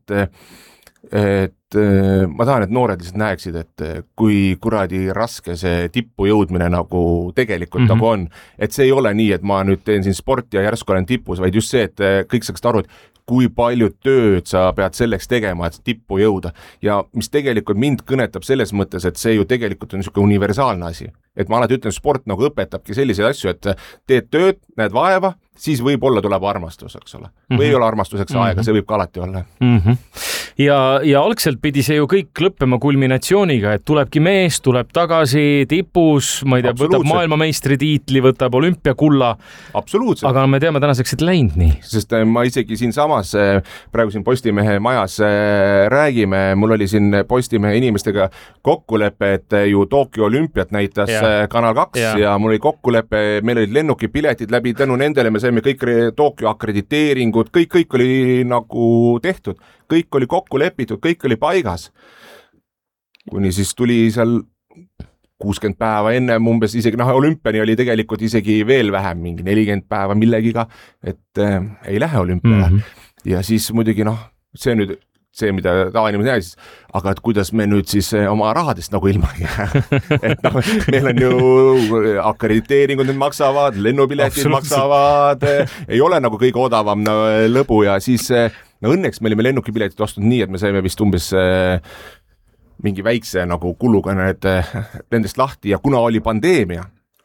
Speaker 18: et ma tahan, et noored lihtsalt näeksid, et kui kuradi raske see tippu jõudmine nagu tegelikult nagu on. Et see ei ole nii, et ma nüüd teen siin sporti ja järsku olen tipus, vaid just see, et kõik saaksid aru, et kui palju tööd sa pead selleks tegema, et tippu jõuda. Ja mis tegelikult mind kõnetab selles mõttes, et see ju tegelikult on niisugune universaalne asi. Et ma alati ütlen, sport nagu õpetabki selliseid asju, et teed tööd, näed vaeva, siis võib-olla tuleb armastus, eks ole. Või ei ole armastuseks aega, see võib ka alati olla.
Speaker 8: Ja algselt pidi see ju kõik lõppema kulminatsiooniga, et tulebki mees, tuleb tagasi tipus, ma ei tea, võtab maailmameistri-tiitli, võtab olümpiakulla.
Speaker 18: Absoluutselt.
Speaker 8: Aga me teame tänaseks, et läinud nii.
Speaker 18: Sest ma isegi siin samas, praegu siin Postimehe majas räägime, mul oli siin Postimehe inimestega kokkulepe, et ju Tokyo olümpiat näitas Kanal 2 ja mul oli kokkulepe, meil olid lennukipiletid läbi, tänu nendele me saime kõik Tokyo akrediteeringud, kõik oli nagu tehtud, kõik oli kokku lepitud, kõik oli paigas. Kuni siis tuli seal 60 päeva enne umbes isegi, olümpiani oli tegelikult isegi veel vähem, mingi 40 päeva millegiga, et ei lähe olümpiale. Ja siis muidugi see nüüd see, mida tavainimene näis, aga et kuidas me nüüd siis oma rahadest nagu ilma et meil on ju akrediteeringud nüüd maksavad, lennupiletid maksavad, ei ole nagu kõige odavam lõbu ja siis õnneks me olime lennukipiletid ostnud nii, et me saime vist umbes mingi väikse nagu kuluga nendest lahti ja kuna oli pandeemia,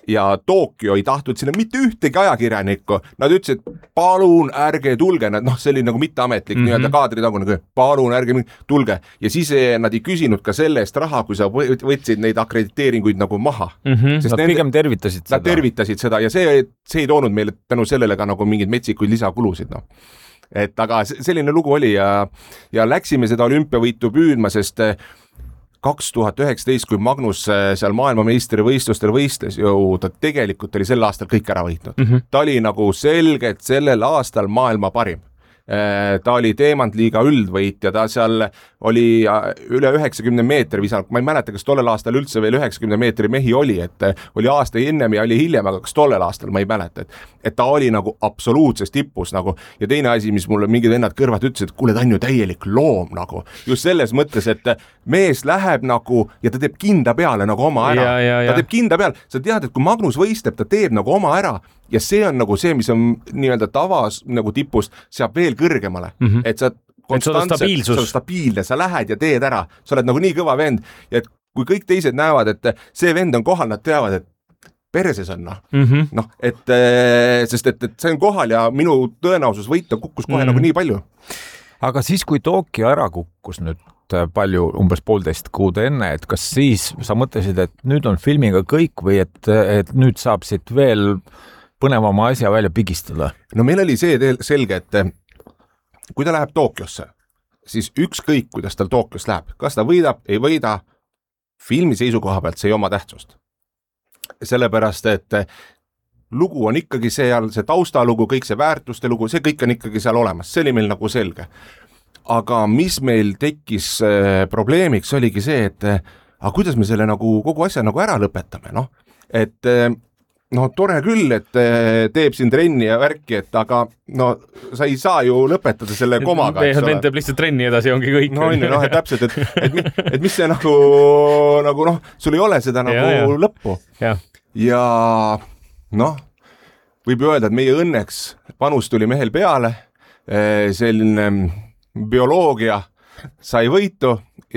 Speaker 18: ja Tokyo ei tahtnud sinna mitte ühtegi ajakirjanikku, nad ütlesid, palun ärge tulge, see oli nagu mitteametlik nii-öelda kaadritagune, palun ärge tulge ja siis nad ei küsinud ka selle eest raha, kui sa võtsid neid akrediteeringuid nagu maha.
Speaker 9: Sest nad pigem tervitasid seda.
Speaker 18: Nad tervitasid seda ja see ei toonud meile tänu sellele ka nagu mingeid metsikuid lisakulusid, Et aga selline lugu oli ja läksime seda olümpiavõitu püüdma, sest 2019, kui Magnus seal maailmameistrivõistlustel võistles, ta tegelikult oli sel aastal kõik ära võitnud. Ta oli nagu selgelt sellel aastal maailma parim. Ta oli teemantliiga üldvõitja, ta seal oli üle 90 meetri visanud, ma ei mäleta, kas tollel aastal üldse veel 90 meetri mehi oli, et oli aasta ennem ja oli hiljem, aga kas tollel aastal, ma ei mäleta, et ta oli nagu absoluutses tipus nagu ja teine asi, mis mulle mingid vennad kõrvad ütlesid, et kuule, ta on ju täielik loom nagu, just selles mõttes, et mees läheb nagu ja ta teeb kinda peale nagu oma ära, ta teeb kinda peale, sa tead, et kui Magnus võistleb, ta teeb nagu oma ära ja see on nagu see, mis on nii-öelda tavas nagu tipust, seab veel kõrgemale, et sa konstantselt, stabiilne, sa lähed ja teed ära, sa oled nagu nii kõva vend ja et kui kõik teised näevad, et see vend on kohal, nad teavad, et perses on sest et see on kohal ja minu tõenäosus võita kukkus kohe nagu nii palju.
Speaker 9: Aga siis, kui Tokyo ära kukkus nüüd palju, umbes 1,5 kuud enne, et kas siis sa mõtlesid, et nüüd on filmiga kõik või et nüüd saab siit veel põnevama asja välja pigistada?
Speaker 18: No meil oli see selge, et kui ta läheb Tokyosse, siis ükskõik, kuidas tal Tokyos läheb, kas ta võidab, ei võida, filmi seisukoha pealt see ei oma tähtsust. Sellepärast, et lugu on ikkagi seal, see taustalugu, kõik see väärtuste lugu, see kõik on ikkagi seal olemas, see oli meil nagu selge. Aga mis meil tekkis probleemiks oligi see, et aga kuidas me selle nagu kogu asja nagu ära lõpetame, tore küll, et teeb siin trenni ja värki, et aga sa ei saa ju lõpetada selle komaga.
Speaker 8: Vend teeb lihtsalt trenni edasi, ongi kõik.
Speaker 18: Täpselt, et mis see nagu sul ei ole seda nagu lõppu. Ja võib öelda, et meie õnneks panus tuli mehel peale, selline bioloogia sai võitu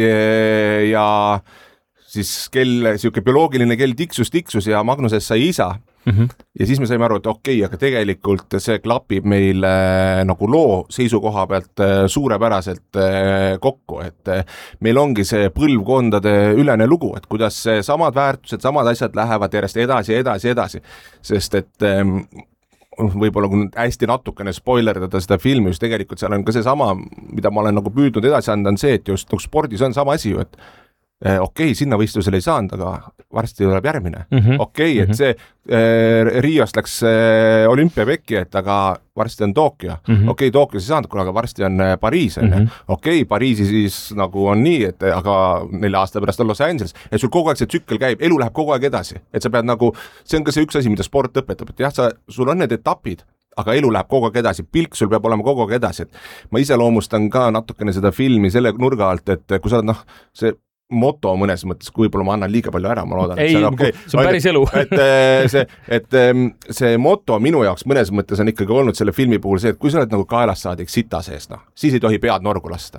Speaker 18: ja siis siuke bioloogiline kell tiksus ja Magnusest sai isa. Ja siis me saime aru, et okei, aga tegelikult see klapib meil nagu loo seisukoha pealt suurepäraselt kokku, et meil ongi see põlvkondade ülene lugu, et kuidas samad väärtused, samad asjad lähevad järjest edasi, sest et võib-olla kui hästi natukene spoilerdada seda filmi, just tegelikult seal on ka see sama, mida ma olen nagu püüdnud edasi anda, on see, et just spordis on sama asi ju, et okei, sinna võistlusel ei saanud, aga varsti tuleb järgmine. Et see Riost läks olümpiapekki, et aga varsti on Tokyo. Tokyos ei saanud, aga varsti on Pariis. Pariisi siis nagu on nii, et aga 4 aasta pärast on Los Angeles, et sul kogu aeg see tsükkel käib, elu läheb kogu aeg edasi, et sa pead nagu, see on ka see üks asi, mida sport õpetab, et jah, sul on need etapid, aga elu läheb kogu aeg edasi, pilk sul peab olema kogu aeg edasi, et ma ise loomustan ka natukene seda filmi selle nurga alt, et kui sa oled see moto mõnes mõttes, kui võib-olla ma annan liiga palju ära, ma loodan,
Speaker 8: et see on okei. See on päris elu.
Speaker 18: et see moto minu jaoks mõnes mõttes on ikkagi olnud selle filmi puhul see, et kui sa oled nagu kaelast saadik sita sees, siis ei tohi pead norgu lasta.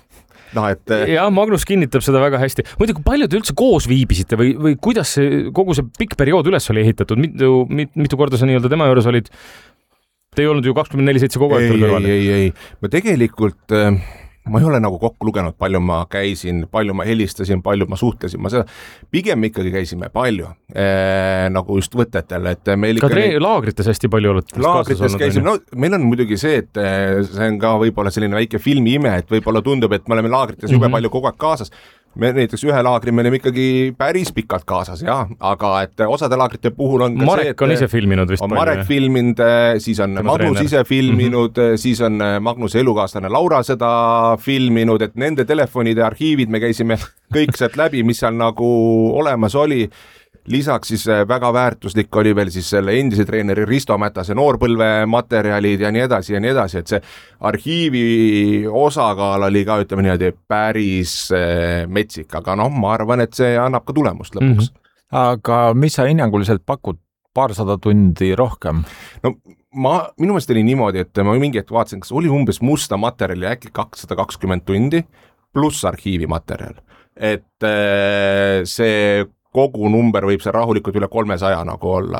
Speaker 8: Ja Magnus kinnitab seda väga hästi. Muidu, kui palju te üldse koos viibisite või kuidas kogu see pikk periood üles oli ehitatud? Mitu korda sa nii-öelda tema juures olid? Te ei olnud ju 24/7 kogu aeg kõrval?
Speaker 18: Ei. Ma tegelikult ma ei ole nagu kokku lugenud, palju ma käisin, palju ma helistasin, palju ma suhtlesin, pigem ikkagi käisime palju nagu just võtetel, et meil
Speaker 8: ka laagrites hästi palju oled
Speaker 18: laagrites käisime, meil on muidugi see, et see on ka võib-olla selline väike filmi ime, et võib-olla tundub, et me oleme laagrites jube palju kogu aeg kaasas. Me näiteks ühe laagri me oleme ikkagi päris pikalt kaasas, aga et osade laagrite puhul on ka
Speaker 8: Marek see, et on ise filminud vist
Speaker 18: palju. Marek filminud, siis on tema Magnus treener. Ise filminud, siis on Magnuse elukaaslane Laura seda filminud, et nende telefonide arhiivid me käisime kõik sealt läbi, mis seal nagu olemas oli. Lisaks siis väga väärtuslik oli veel siis selle endise treeneri Risto Mätase noorpõlve materjalid ja nii edasi, et see arhiivi osakaal oli ka, ütleme niimoodi, päris metsik, aga ma arvan, et see annab ka tulemust lõpuks.
Speaker 9: Aga mis sa hinnanguliselt pakud 200 tundi rohkem?
Speaker 18: No minu meelest oli niimoodi, et ma mingi hetk vaatasin, kas oli umbes musta materjali äkki 220 tundi pluss arhiivi materjal. Et see kogu number võib see rahulikult üle 300 nagu olla,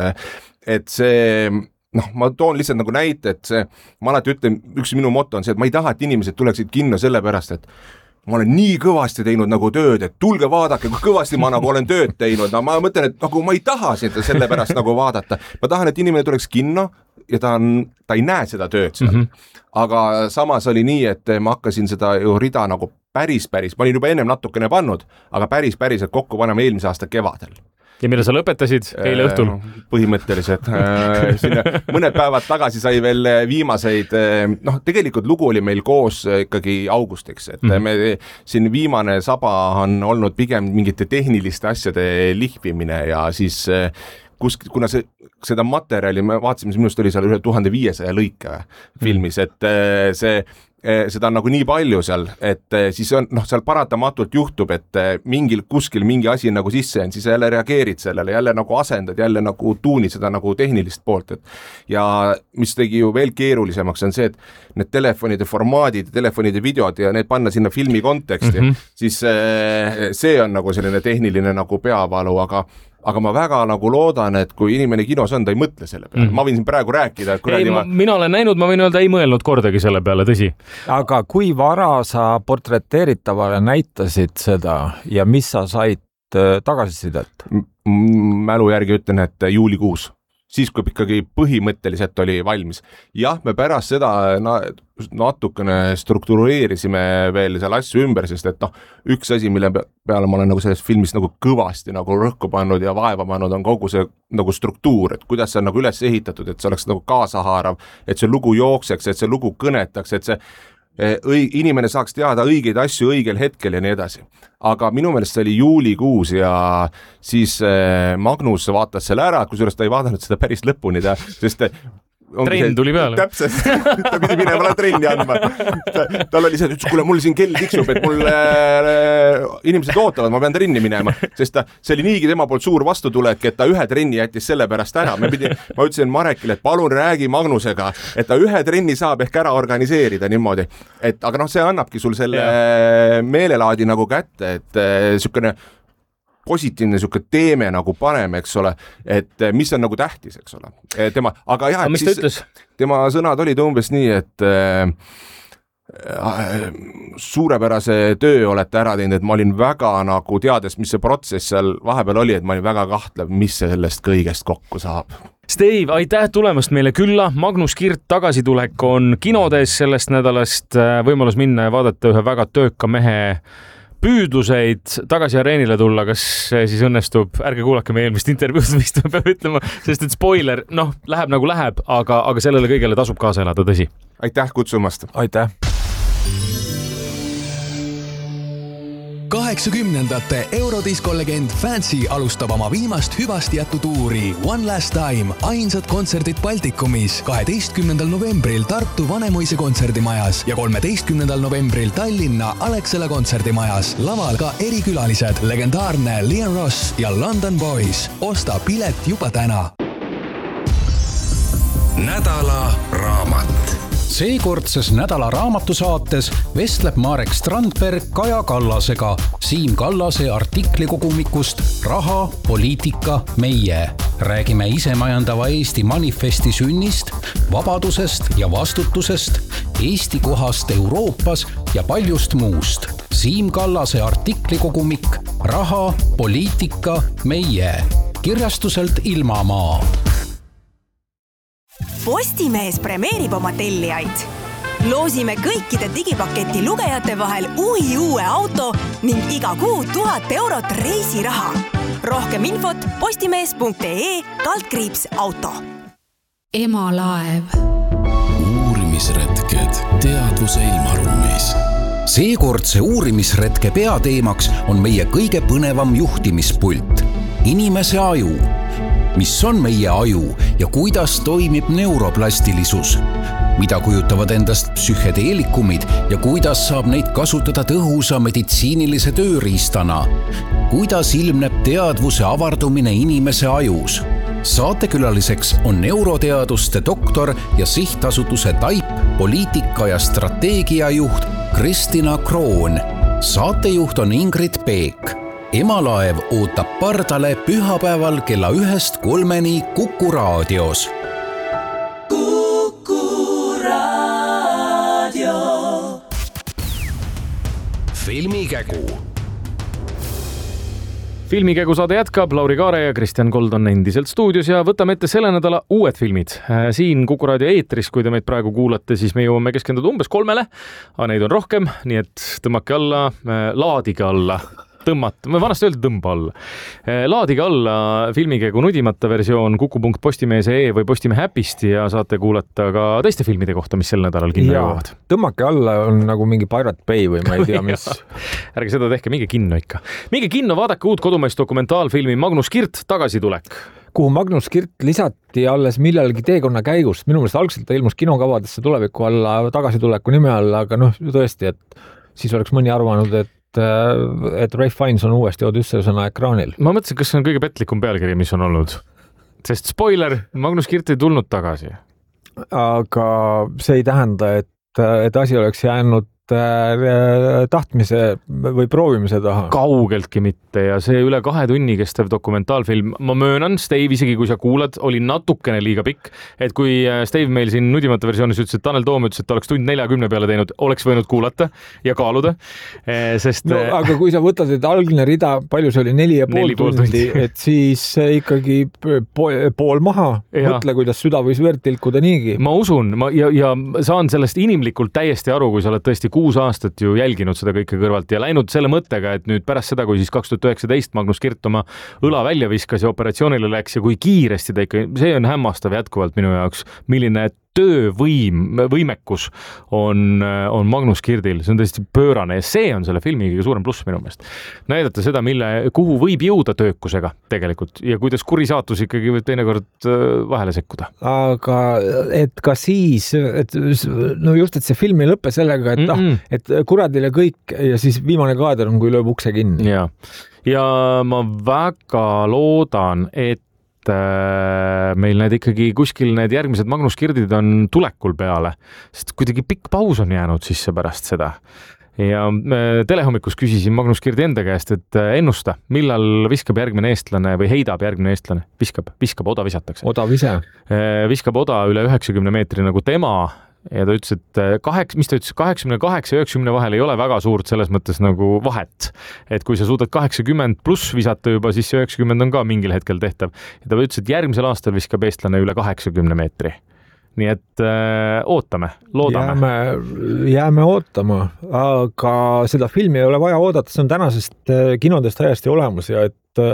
Speaker 18: et see ma toon lihtsalt nagu näite, et see, ma alati ütlen, üks minu motto on see, et ma ei taha, et inimesed tuleksid kinno sellepärast, et ma olen nii kõvasti teinud nagu tööd, et tulge vaadake, kui kõvasti ma nagu olen tööd teinud. Ma mõtlen, et nagu ma ei taha seda sellepärast nagu vaadata. Ma tahan, et inimene tuleks kinno ja ta ei näe seda tööd seal. Aga samas oli nii, et ma hakkasin seda ju rida nagu päris, ma olin juba ennem natukene pannud, aga päris kokku panema eelmise aasta kevadel.
Speaker 8: Ja mille sa lõpetasid eile õhtul?
Speaker 18: Põhimõtteliselt. Mõned päevad tagasi sai veel viimaseid, tegelikult lugu oli meil koos ikkagi augustiks, et me siin viimane saba on olnud pigem mingite tehniliste asjade lihvimine ja siis kuna seda materjali, me vaatasime, minust oli seal üle 1500 lõike filmis, et seda on nagu nii palju seal, et siis on, seal paratamatult juhtub, et kuskil mingi asi nagu sisse on, siis jälle reageerid sellele, jälle nagu asendad, jälle nagu tuunid seda nagu tehnilist poolt, ja mis tegi ju veel keerulisemaks on see, et need telefonide formaadid, telefonide videod ja need panna sinna filmi konteksti, siis see on nagu selline tehniline nagu peavalu, aga ma väga nagu loodan, et kui inimene kinos on, ta ei mõtle selle peale. Ma võin siin praegu rääkida, et
Speaker 8: mina olen näinud, ma võin öelda, ei mõelnud kordagi selle peale, tõsi.
Speaker 9: Aga kui vara sa portreteeritavale näitasid seda ja mis sa said tagasisidet?
Speaker 18: Mälu järgi ütlen, et juulikuus. Siis, kui ikkagi põhimõtteliselt oli valmis. Jah, me pärast seda natukene struktureerisime veel seal asju ümber, sest et üks asi, mille peale ma olen nagu selles filmis nagu kõvasti nagu rõhku pannud ja vaeva pannud, on kogu see nagu struktuur, et kuidas see on nagu üles ehitatud, et see oleks nagu kaasahaarav, et see lugu jookseks, et see lugu kõnetaks, et see inimene saaks teada õigeid asju õigel hetkel ja nii edasi. Aga minu meelest see oli juulikuus ja siis Magnus vaatas selle ära, kusjuures ta ei vaadanud seda päris lõpuni, sest
Speaker 8: trenn tuli peale.
Speaker 18: Täpselt, ta pidi minema trenni andma. Tal oli see, et kuule, mul siin kell tiksub, et mul inimesed ootavad, ma pean trenni minema, sest see oli niigi tema poolt suur vastutulek, et ta ühe trenni jättis selle pärast ära. Ma ütlesin Marekile, et palun räägi Magnusega, et ta ühe trenni saab ehk ära organiseerida niimoodi. Aga see annabki sul selle meelelaadi nagu kätte, et sükene positiivne siuke teeme nagu panem, eks ole, et mis on nagu tähtis, eks ole. Aga jah, et siis tema sõnad olid umbes nii, et suurepärase töö olete ära teinud, et ma olin väga nagu teades, mis see protsess seal vahepeal oli, et ma olin väga kahtlev, mis see sellest kõigest kokku saab.
Speaker 8: Steve, aitäh tulemast meile külla. Magnus Kirt tagasitulek on kinodes sellest nädalast, võimalus minna ja vaadata ühe väga tööka mehe püüdluseid tagasi areenile tulla, kas see siis õnnestub, ärge kuulake meie eelmist intervjuud, mis ta peab ütlema, sest et spoiler, läheb nagu läheb, aga sellele kõigele tasub kaasa elada, tõsi.
Speaker 18: Aitäh kutsumast.
Speaker 9: Aitäh.
Speaker 5: 80ndate Eurodisko legend Fancy alustab oma viimast hüvasti jätutuuri One Last Time, ainsad kontserdid Baltikumis 12. novembril Tartu Vanemuise kontserdimajas ja 13. novembril Tallinna Alexela kontserdimajas. Laval ka erikülalised, legendaarne Liam Ross ja London Boys. Osta pilet juba täna.
Speaker 6: Nädala raamat.
Speaker 3: Seekordses nädala raamatusaates vestleb Marek Strandberg Kaja Kallasega Siim Kallase artiklikogumikust Raha, poliitika, meie. Räägime isemajandava Eesti manifesti sünnist, vabadusest ja vastutusest, Eesti kohast Euroopas ja paljust muust. Siim Kallase artiklikogumik Raha, poliitika, meie. Kirjastuselt Ilmamaa.
Speaker 11: Postimees premeerib oma tellijaid. Loosime kõikide digipaketi lugejate vahel uue auto ning iga kuu 1000 eurot reisiraha. Rohkem infot postimees.ee/auto.
Speaker 13: Emalaev.
Speaker 6: Uurimisretked teadvuse ilmaruumis. Seekordse uurimisretke peateemaks on meie kõige põnevam juhtimispult. Inimese aju. Mis on meie aju ja kuidas toimib neuroplastilisus? Mida kujutavad endast psühhedeelikumid ja kuidas saab neid kasutada tõhusa meditsiinilise tööriistana? Kuidas ilmneb teadvuse avardumine inimese ajus? Saatekülaliseks on neuroteaduste doktor ja sihtasutuse TAIP poliitika ja strateegiajuht Kristina Kroon. Saatejuht on Ingrid Peek.
Speaker 3: Emalaev ootab pardale pühapäeval kella 1-3 Kuku raadios.
Speaker 14: Kuku raadio.
Speaker 6: filmikägu.
Speaker 8: Filmikägu saade jätkab, Lauri Kaare ja Kristjan Kold on endiselt stuudios ja võtame ette selle nädala uued filmid. Siin Kuku raadio eetris, kui te meid praegu kuulate, siis me jõuame keskenduda umbes 3, aga neid on rohkem, nii et tõmmake alla, laadige alla. Ma vanasti öeldi tõmba alla. Laadige alla Filmikägu nudimata versioon kuku.postimees.ee või Postimehe äpist ja saate kuulata ka teiste filmide kohta, mis sel nädalal kinno jõuavad.
Speaker 9: Tõmmake alla on nagu mingi Pirate Bay või ma ei tea, mis.
Speaker 8: Ärge seda tehke, minge kinno ikka. Minge kinno, vaadake uut kodumaist dokumentaalfilmi Magnus Kirt tagasitulek.
Speaker 9: Kuhu Magnus Kirt lisati alles millalgi teekonna käigust. Minu meelest algselt ta ilmus kinokavadesse tuleviku alla, tagasituleku nime alla, aga tõesti, et siis oleks mõni arvanud, et Ralph Fiennes on uuesti Odysseusena ekraanil.
Speaker 8: Ma mõtlesin, kas see on kõige petlikum pealkiri, mis on olnud. Sest spoiler, Magnus Kirt ei tulnud tagasi.
Speaker 9: Aga see ei tähenda, et asi oleks jäänud tahtmise või proovimise taha.
Speaker 8: Kaugeltki mitte ja see üle 2 tunni kestev dokumentaalfilm, ma möönan, Steve, isegi kui sa kuulad, oli natukene liiga pikk, et kui Steve meil siin nudimata versioonis ütles, et Tanel Toom ütles, et ta oleks 1:40 peale teinud, oleks võinud kuulata ja kaaluda, sest...
Speaker 9: No, aga kui sa võtad, et algne rida, palju see oli 4,5 tundi, et siis ikkagi pool maha, mõtle, kuidas süda võis verd tilkuda niigi.
Speaker 8: Ma usun, ja saan sellest inimlikult täiesti aru, kui sa oled tõesti 6 aastat ju jälginud seda kõike kõrvalt ja läinud selle mõttega, et nüüd pärast seda, kui siis 2019 Magnus Kirt oma õla välja viskas ja operatsioonile läks ja kui kiiresti ta ikka, see on hämmastav jätkuvalt minu jaoks, milline töövõimekus on Magnus Kirdil, see on tõesti pöörane ja see on selle filmi kõige suurem pluss minu meelest. Näidata seda, kuhu võib jõuda töökusega tegelikult ja kuidas kurisaatus ikkagi võib teinekord vahele sekkuda.
Speaker 9: Aga et ka siis, et see film ei lõppe sellega, et kuradile kõik ja siis viimane kaader on, kui lööb ukse kinni.
Speaker 8: Ja ma väga loodan, et meil need ikkagi kuskil need järgmised Magnus Kirdid on tulekul peale, sest kuidagi pikk paus on jäänud sisse pärast seda. Ja telehommikus küsisin Magnus Kirdi enda käest, et ennusta, millal viskab järgmine eestlane või heidab järgmine eestlane? Viskab, oda visatakse.
Speaker 9: Oda vise.
Speaker 8: Viskab oda üle 90 meetri nagu tema ja ta ütles, et 88 ja 90 vahel ei ole väga suurt selles mõttes nagu vahet. Et kui sa suudad 80 pluss visata juba, siis 90 on ka mingil hetkel tehtav. Ja ta ütles, et järgmisel aastal viskab eestlane üle 80 meetri. Nii et ootame, loodame.
Speaker 9: Jääme ootama, aga seda filmi ei ole vaja oodata, see on tänasest kinodest täiesti olemas ja et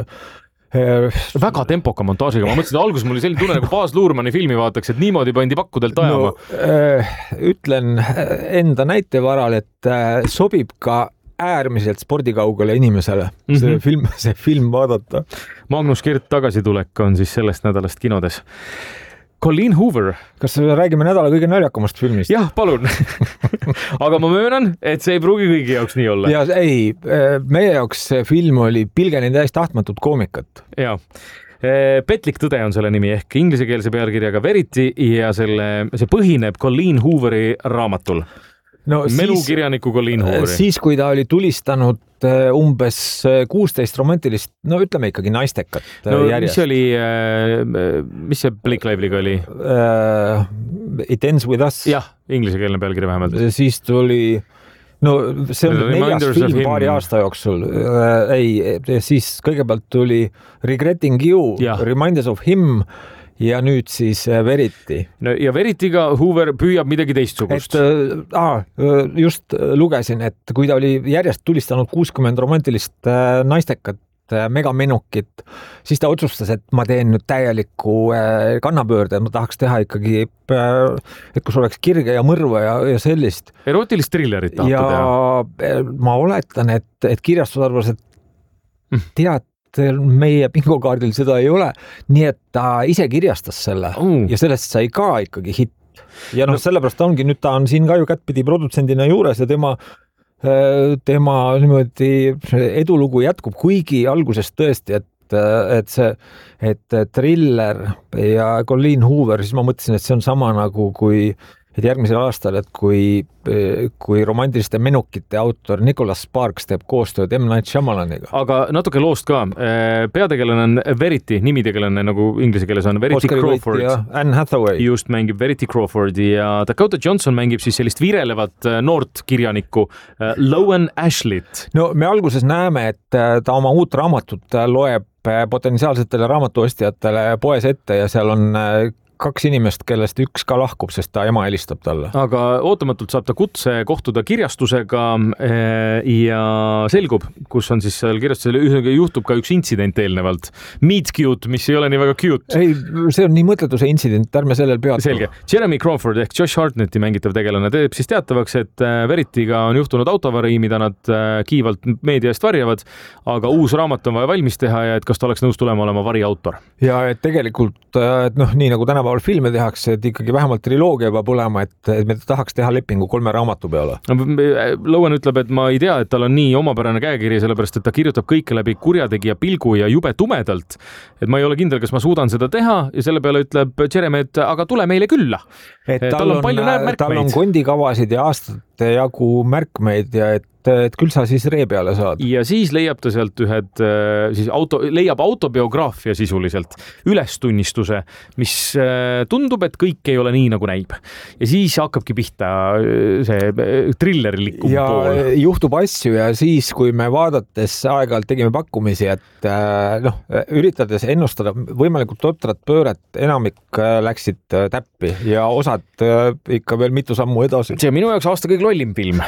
Speaker 8: väga tempoka montaažiga, ma mõtlesin, et alguses mul oli selline tunne nagu Baz Luhrmanni filmi vaataks, et niimoodi pandi pakkudelt ajama.
Speaker 9: Ütlen enda näite varal, et sobib ka äärmiselt spordikaugele inimesele see film vaadata.
Speaker 8: Magnus Kirt tagasitulek on siis sellest nädalast kinodes. Colleen Hoover.
Speaker 9: Kas räägime nädala kõige naljakamast filmist?
Speaker 8: Jah, palun. Aga ma möönan, et see ei pruugi kõigi jaoks nii olla.
Speaker 9: Ja ei, meie jaoks see film oli pilgeni täiesti tahtmatut koomikat.
Speaker 8: Jaa. Petlik tõde on selle nimi ehk ingliskeelse pealkirjaga Verity ja see põhineb Colleen Hooveri raamatul. Melukirjaniku Colleen Hooveri.
Speaker 9: Siis, kui ta oli tulistanud umbes 16 romantilist, ütleme ikkagi naistekat järjest.
Speaker 8: Mis see Blake Lively'ga oli?
Speaker 9: It Ends With Us.
Speaker 8: Jah, ingliskeelne pealkiri vähemalt.
Speaker 9: Siis tuli... see on 4. film paari aasta jooksul. Siis kõigepealt tuli Regretting You, Reminders of Him ja nüüd siis Verity.
Speaker 8: Ja Verityga Hoover püüab midagi teistsugust.
Speaker 9: Just lugesin, et kui ta oli järjest tulistanud 60 romantilist naistekat, megamenukit, siis ta otsustas, et ma teen nüüd täieliku kannapöörde, ma tahaks teha ikkagi, et kus oleks kirge ja mõrva ja sellist.
Speaker 8: Erootilist trillerit tahab
Speaker 9: teha. Ma oletan, et kirjastus arvas, et tead, meie bingokaardil seda ei ole, nii et ta ise kirjastas selle ja sellest sai ka ikkagi hitt. Ja sellepärast ongi, nüüd ta on siin ka ju kättpidi produtsendina juures ja tema niimoodi edulugu jätkub, kuigi algusest tõesti, et thriller ja Colleen Hoover, siis ma mõtlesin, et see on sama nagu kui et järgmisel aastal, et kui romantiliste menukite autor Nicholas Sparks teeb koostööd M. Night Shyamalaniga.
Speaker 8: Aga natuke loost ka. Peategelane on Verity, nimitegelane nagu inglise keeles on Verity
Speaker 9: Oscari
Speaker 8: Crawford.
Speaker 9: Anne Hathaway.
Speaker 8: Just mängib Verity Crawfordi ja Dakota Johnson mängib siis sellist virelevat noort kirjanikku Lowen Ashleyt.
Speaker 9: No me alguses näeme, et ta oma uut raamatut loeb potentsiaalsetele raamatuostjatele poes ette ja seal on 2 inimest, kellest üks ka lahkub, sest ta ema helistab talle.
Speaker 8: Aga ootamatult saab ta kutse kohtuda kirjastusega ja selgub, kus on siis seal kirjastusel juhtub ka üks intsident eelnevalt. Meet cute, mis ei ole nii väga cute.
Speaker 9: Ei, see on nii mõttetu see intsident, ärme sellel peatu.
Speaker 8: Selge. Jeremy Crawford ehk Josh Hartnetti mängitav tegelane teeb siis teatavaks, et Verityga on juhtunud autovarii, mida nad kiivalt meedia eest varjavad, aga uus raamat on vaja valmis teha ja et kas ta oleks nõus tulema olema variautor.
Speaker 9: Ja et tegelikult, nii nagu tänapäeval filme tehakse, et ikkagi vähemalt triloogia peab olema, et me tahaks teha lepingu 3 raamatu peale.
Speaker 8: Lowen ütleb, et ma ei tea, et tal on nii omapärane käekiri, sellepärast, et ta kirjutab kõike läbi kurjategija pilgu ja jube tumedalt. Et ma ei ole kindel, kas ma suudan seda teha ja selle peale ütleb Jeremy, et aga tule meile külla.
Speaker 9: Tal on palju märkmeid. Tal on kondikavasid ja aastate jagu märkmeid ja et küll sa siis ree peale saad.
Speaker 8: Ja siis leiab ta sealt leiab autobiograafia sisuliselt ülestunnistuse, mis tundub, et kõik ei ole nii, nagu näib. Ja siis hakkabki pihta see trillerilikum pool.
Speaker 9: Ja juhtub asju ja siis, kui me vaadates aeg-ajalt tegime pakkumisi, et üritades ennustada võimalikult totrat pööret, enamik läksid täppi ja osad ikka veel mitu sammu edasi.
Speaker 8: See on minu jaoks aasta kõige lollim film,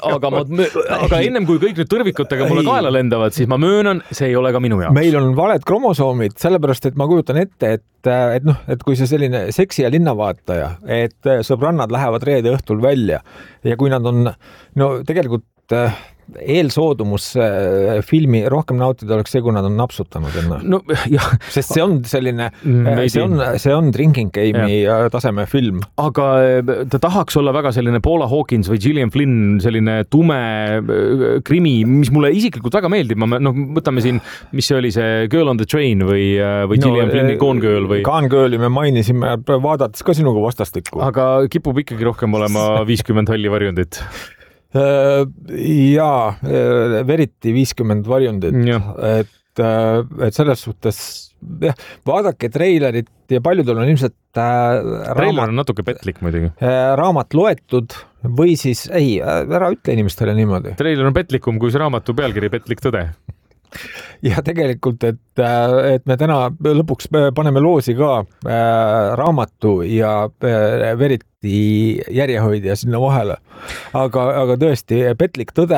Speaker 8: aga ennem kui kõik nüüd tõrvikutega mulle kaela lendavad, siis ma möönan, see ei ole ka minu jaoks.
Speaker 9: Meil on valed kromosoomid, sellepärast, et ma kujutan ette, et kui see selline seksi ja linnavaataja, et sõbrannad lähevad reede õhtul välja ja kui nad on, tegelikult eelsoodumus filmi rohkem nautida oleks see, kui nad on napsutanud enne. Sest see on selline, see on drinking game'i taseme film.
Speaker 8: Aga ta tahaks olla väga selline Paula Hawkins või Gillian Flynn, selline tume krimi, mis mulle isiklikult väga meeldib. Võtame siin, mis see oli see Girl on the Train või Gillian Flynni Gone Girl või...
Speaker 9: Gone Girli me mainisime vaadates ka sinuga vastastikku.
Speaker 8: Aga kipub ikkagi rohkem olema 50 halli varjundit.
Speaker 9: Verity 50 varjundit, et selles suhtes vaadake treilerit ja paljudel on ilmselt
Speaker 8: treiler on natuke petlik muidugi.
Speaker 9: Raamat loetud või siis ära ütle inimestele niimoodi.
Speaker 8: Treiler on petlikum kui see raamatu pealkiri Petlik tõde.
Speaker 9: Ja tegelikult, et me täna lõpuks paneme loosi ka raamatu ja Verity järjehoidja sinna vahele. Aga tõesti, Petlik tõde